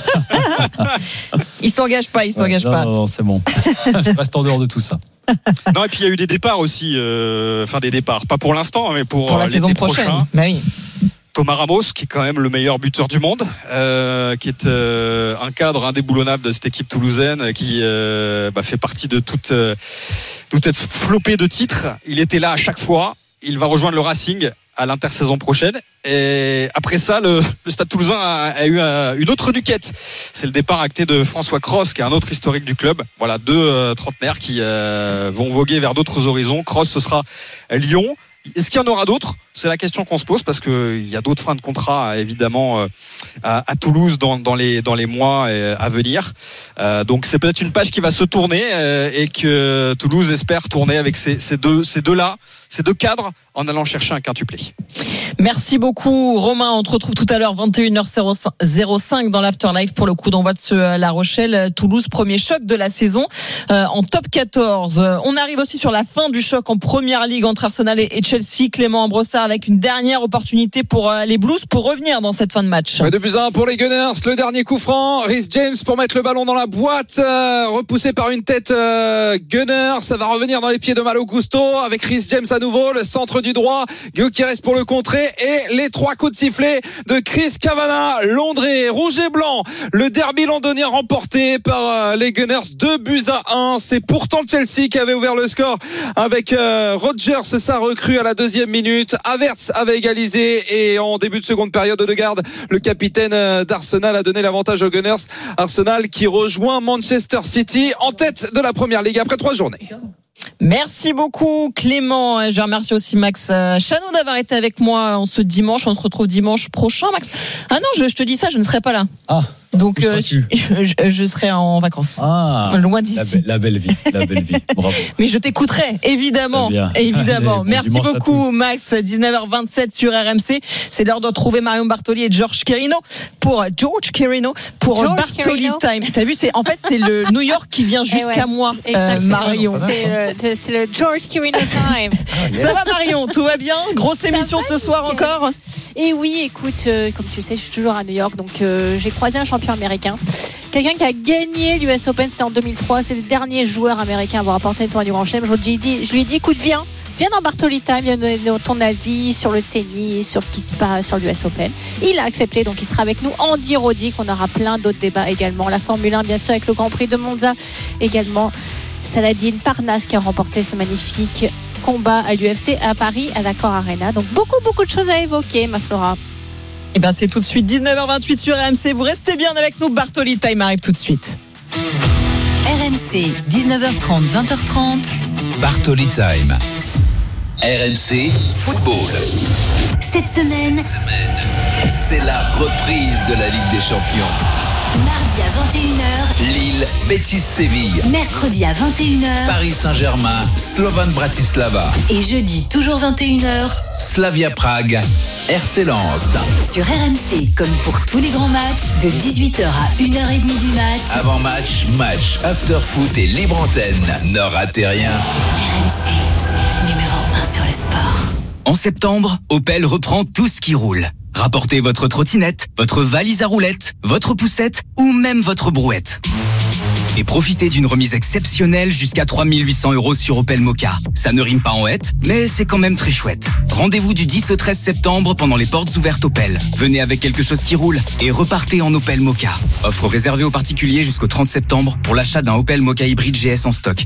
Il s'engage pas, il s'engage ouais, pas. Non, non, c'est bon. Je reste en dehors de tout ça. Non, et puis il y a eu des départs aussi. Euh, enfin, des départs. Pas pour l'instant, mais pour, pour la euh, saison prochaine. Bah oui. Thomas Ramos, qui est quand même le meilleur buteur du monde, euh, qui est euh, un cadre indéboulonnable de cette équipe toulousaine, qui euh, bah, fait partie de toute, euh, toute cette flopée de titres. Il était là à chaque fois. Il va rejoindre le Racing à l'intersaison prochaine. Et après ça, le, le Stade Toulousain a, a eu un, une autre nuquette. C'est le départ acté de François Cros, qui est un autre historique du club. Voilà, deux euh, trentenaires qui euh, vont voguer vers d'autres horizons. Cros, ce sera Lyon. Est-ce qu'il y en aura d'autres ? C'est la question qu'on se pose, parce qu'il y a d'autres fins de contrat évidemment euh, à, à Toulouse dans, dans, les, dans les mois euh, à venir. Euh, donc c'est peut-être une page qui va se tourner euh, et que Toulouse espère tourner avec ces, ces, deux, ces deux-là, ces deux cadres, en allant chercher un quintuplé. Merci beaucoup Romain, on te retrouve tout à l'heure vingt et une heures cinq dans l'Afterlife pour le coup d'envoi de ce La Rochelle Toulouse, premier choc de la saison euh, en top quatorze. On arrive aussi sur la fin du choc en première ligue entre Arsenal et Chelsea. Clément Brossard avec une dernière opportunité pour euh, les Blues pour revenir dans cette fin de match. deux buts à un pour les Gunners, le dernier coup franc, Reece James pour mettre le ballon dans la boîte, euh, repoussé par une tête euh, Gunner, ça va revenir dans les pieds de Malo Gusto avec Reece James à nouveau, le centre du droit, Gyökeres pour le contrer et les trois coups de sifflet de Chris Kavanagh. Londré, rouge et blanc, le derby londonien remporté par les Gunners, deux buts à un. C'est pourtant Chelsea qui avait ouvert le score avec euh, Rodgers, sa recrue à la deuxième minute. Havertz avait égalisé et en début de seconde période, Odegaard, le capitaine d'Arsenal, a donné l'avantage aux Gunners. Arsenal qui rejoint Manchester City en tête de la première ligue après trois journées. Merci beaucoup Clément. Je remercie aussi Max Chanou d'avoir été avec moi en ce dimanche. On se retrouve dimanche prochain, Max. Ah non, je, je te dis ça, je ne serai pas là. Ah. Donc euh, je, je, je serai en vacances. Ah, loin d'ici. La, la belle vie, la belle vie. Bravo. Mais je t'écouterai, évidemment, évidemment. Allez, bon Merci beaucoup, Max. dix-neuf heures vingt-sept sur R M C. C'est l'heure de retrouver Marion Bartoli et George Quirino pour George Quirino pour George Bartoli Quirino. Time. T'as vu, c'est en fait c'est le New York qui vient jusqu'à ouais, moi, euh, Marion. C'est le, c'est le George Quirino Time. Ça va Marion, tout va bien? Grosse émission ce soir encore. Et oui, écoute, euh, comme tu le sais, je suis toujours à New York, donc euh, j'ai croisé un champion américain. Quelqu'un qui a gagné l'U S Open, c'était en deux mille trois. C'est le dernier joueur américain à avoir apporté le tournoi du Grand Chelem. Je lui ai dit, je lui ai dit, écoute, viens, viens dans Bartoli Time, viens donner ton avis sur le tennis, sur ce qui se passe sur l'U S Open. Il a accepté, donc il sera avec nous. Andy Roddick, on aura plein d'autres débats également. La Formule un, bien sûr, avec le Grand Prix de Monza également. Saladin Parnasse qui a remporté ce magnifique combat à l'U F C à Paris, à l'Accor Arena. Donc beaucoup, beaucoup de choses à évoquer, ma Flora. Et bien c'est tout de suite dix-neuf heures vingt-huit sur R M C. Vous restez bien avec nous. Bartoli Time arrive tout de suite. R M C, dix-neuf heures trente, vingt heures trente. Bartoli Time. R M C Football. Cette semaine, C'est la reprise de la Ligue des Champions. mardi à vingt et une heures, Lille, Betis Séville. mercredi à vingt et une heures Paris Saint-Germain, Slovan Bratislava. et jeudi toujours vingt et une heures Slavia Prague, R C Lens. sur R M C. Comme pour tous les grands matchs, de dix-huit heures à une heure trente du mat. Avant match, match, after foot et libre antenne. Ne ratez rien. R M C, numéro un sur le sport. En septembre, Opel reprend tout ce qui roule. Rapportez votre trottinette, votre valise à roulettes, votre poussette ou même votre brouette. Et profitez d'une remise exceptionnelle jusqu'à trois mille huit cents euros sur Opel Mokka. Ça ne rime pas en hête, mais c'est quand même très chouette. Rendez-vous du dix au treize septembre pendant les portes ouvertes Opel. Venez avec quelque chose qui roule et repartez en Opel Mokka. Offre réservée aux particuliers jusqu'au trente septembre pour l'achat d'un Opel Mokka hybride G S en stock.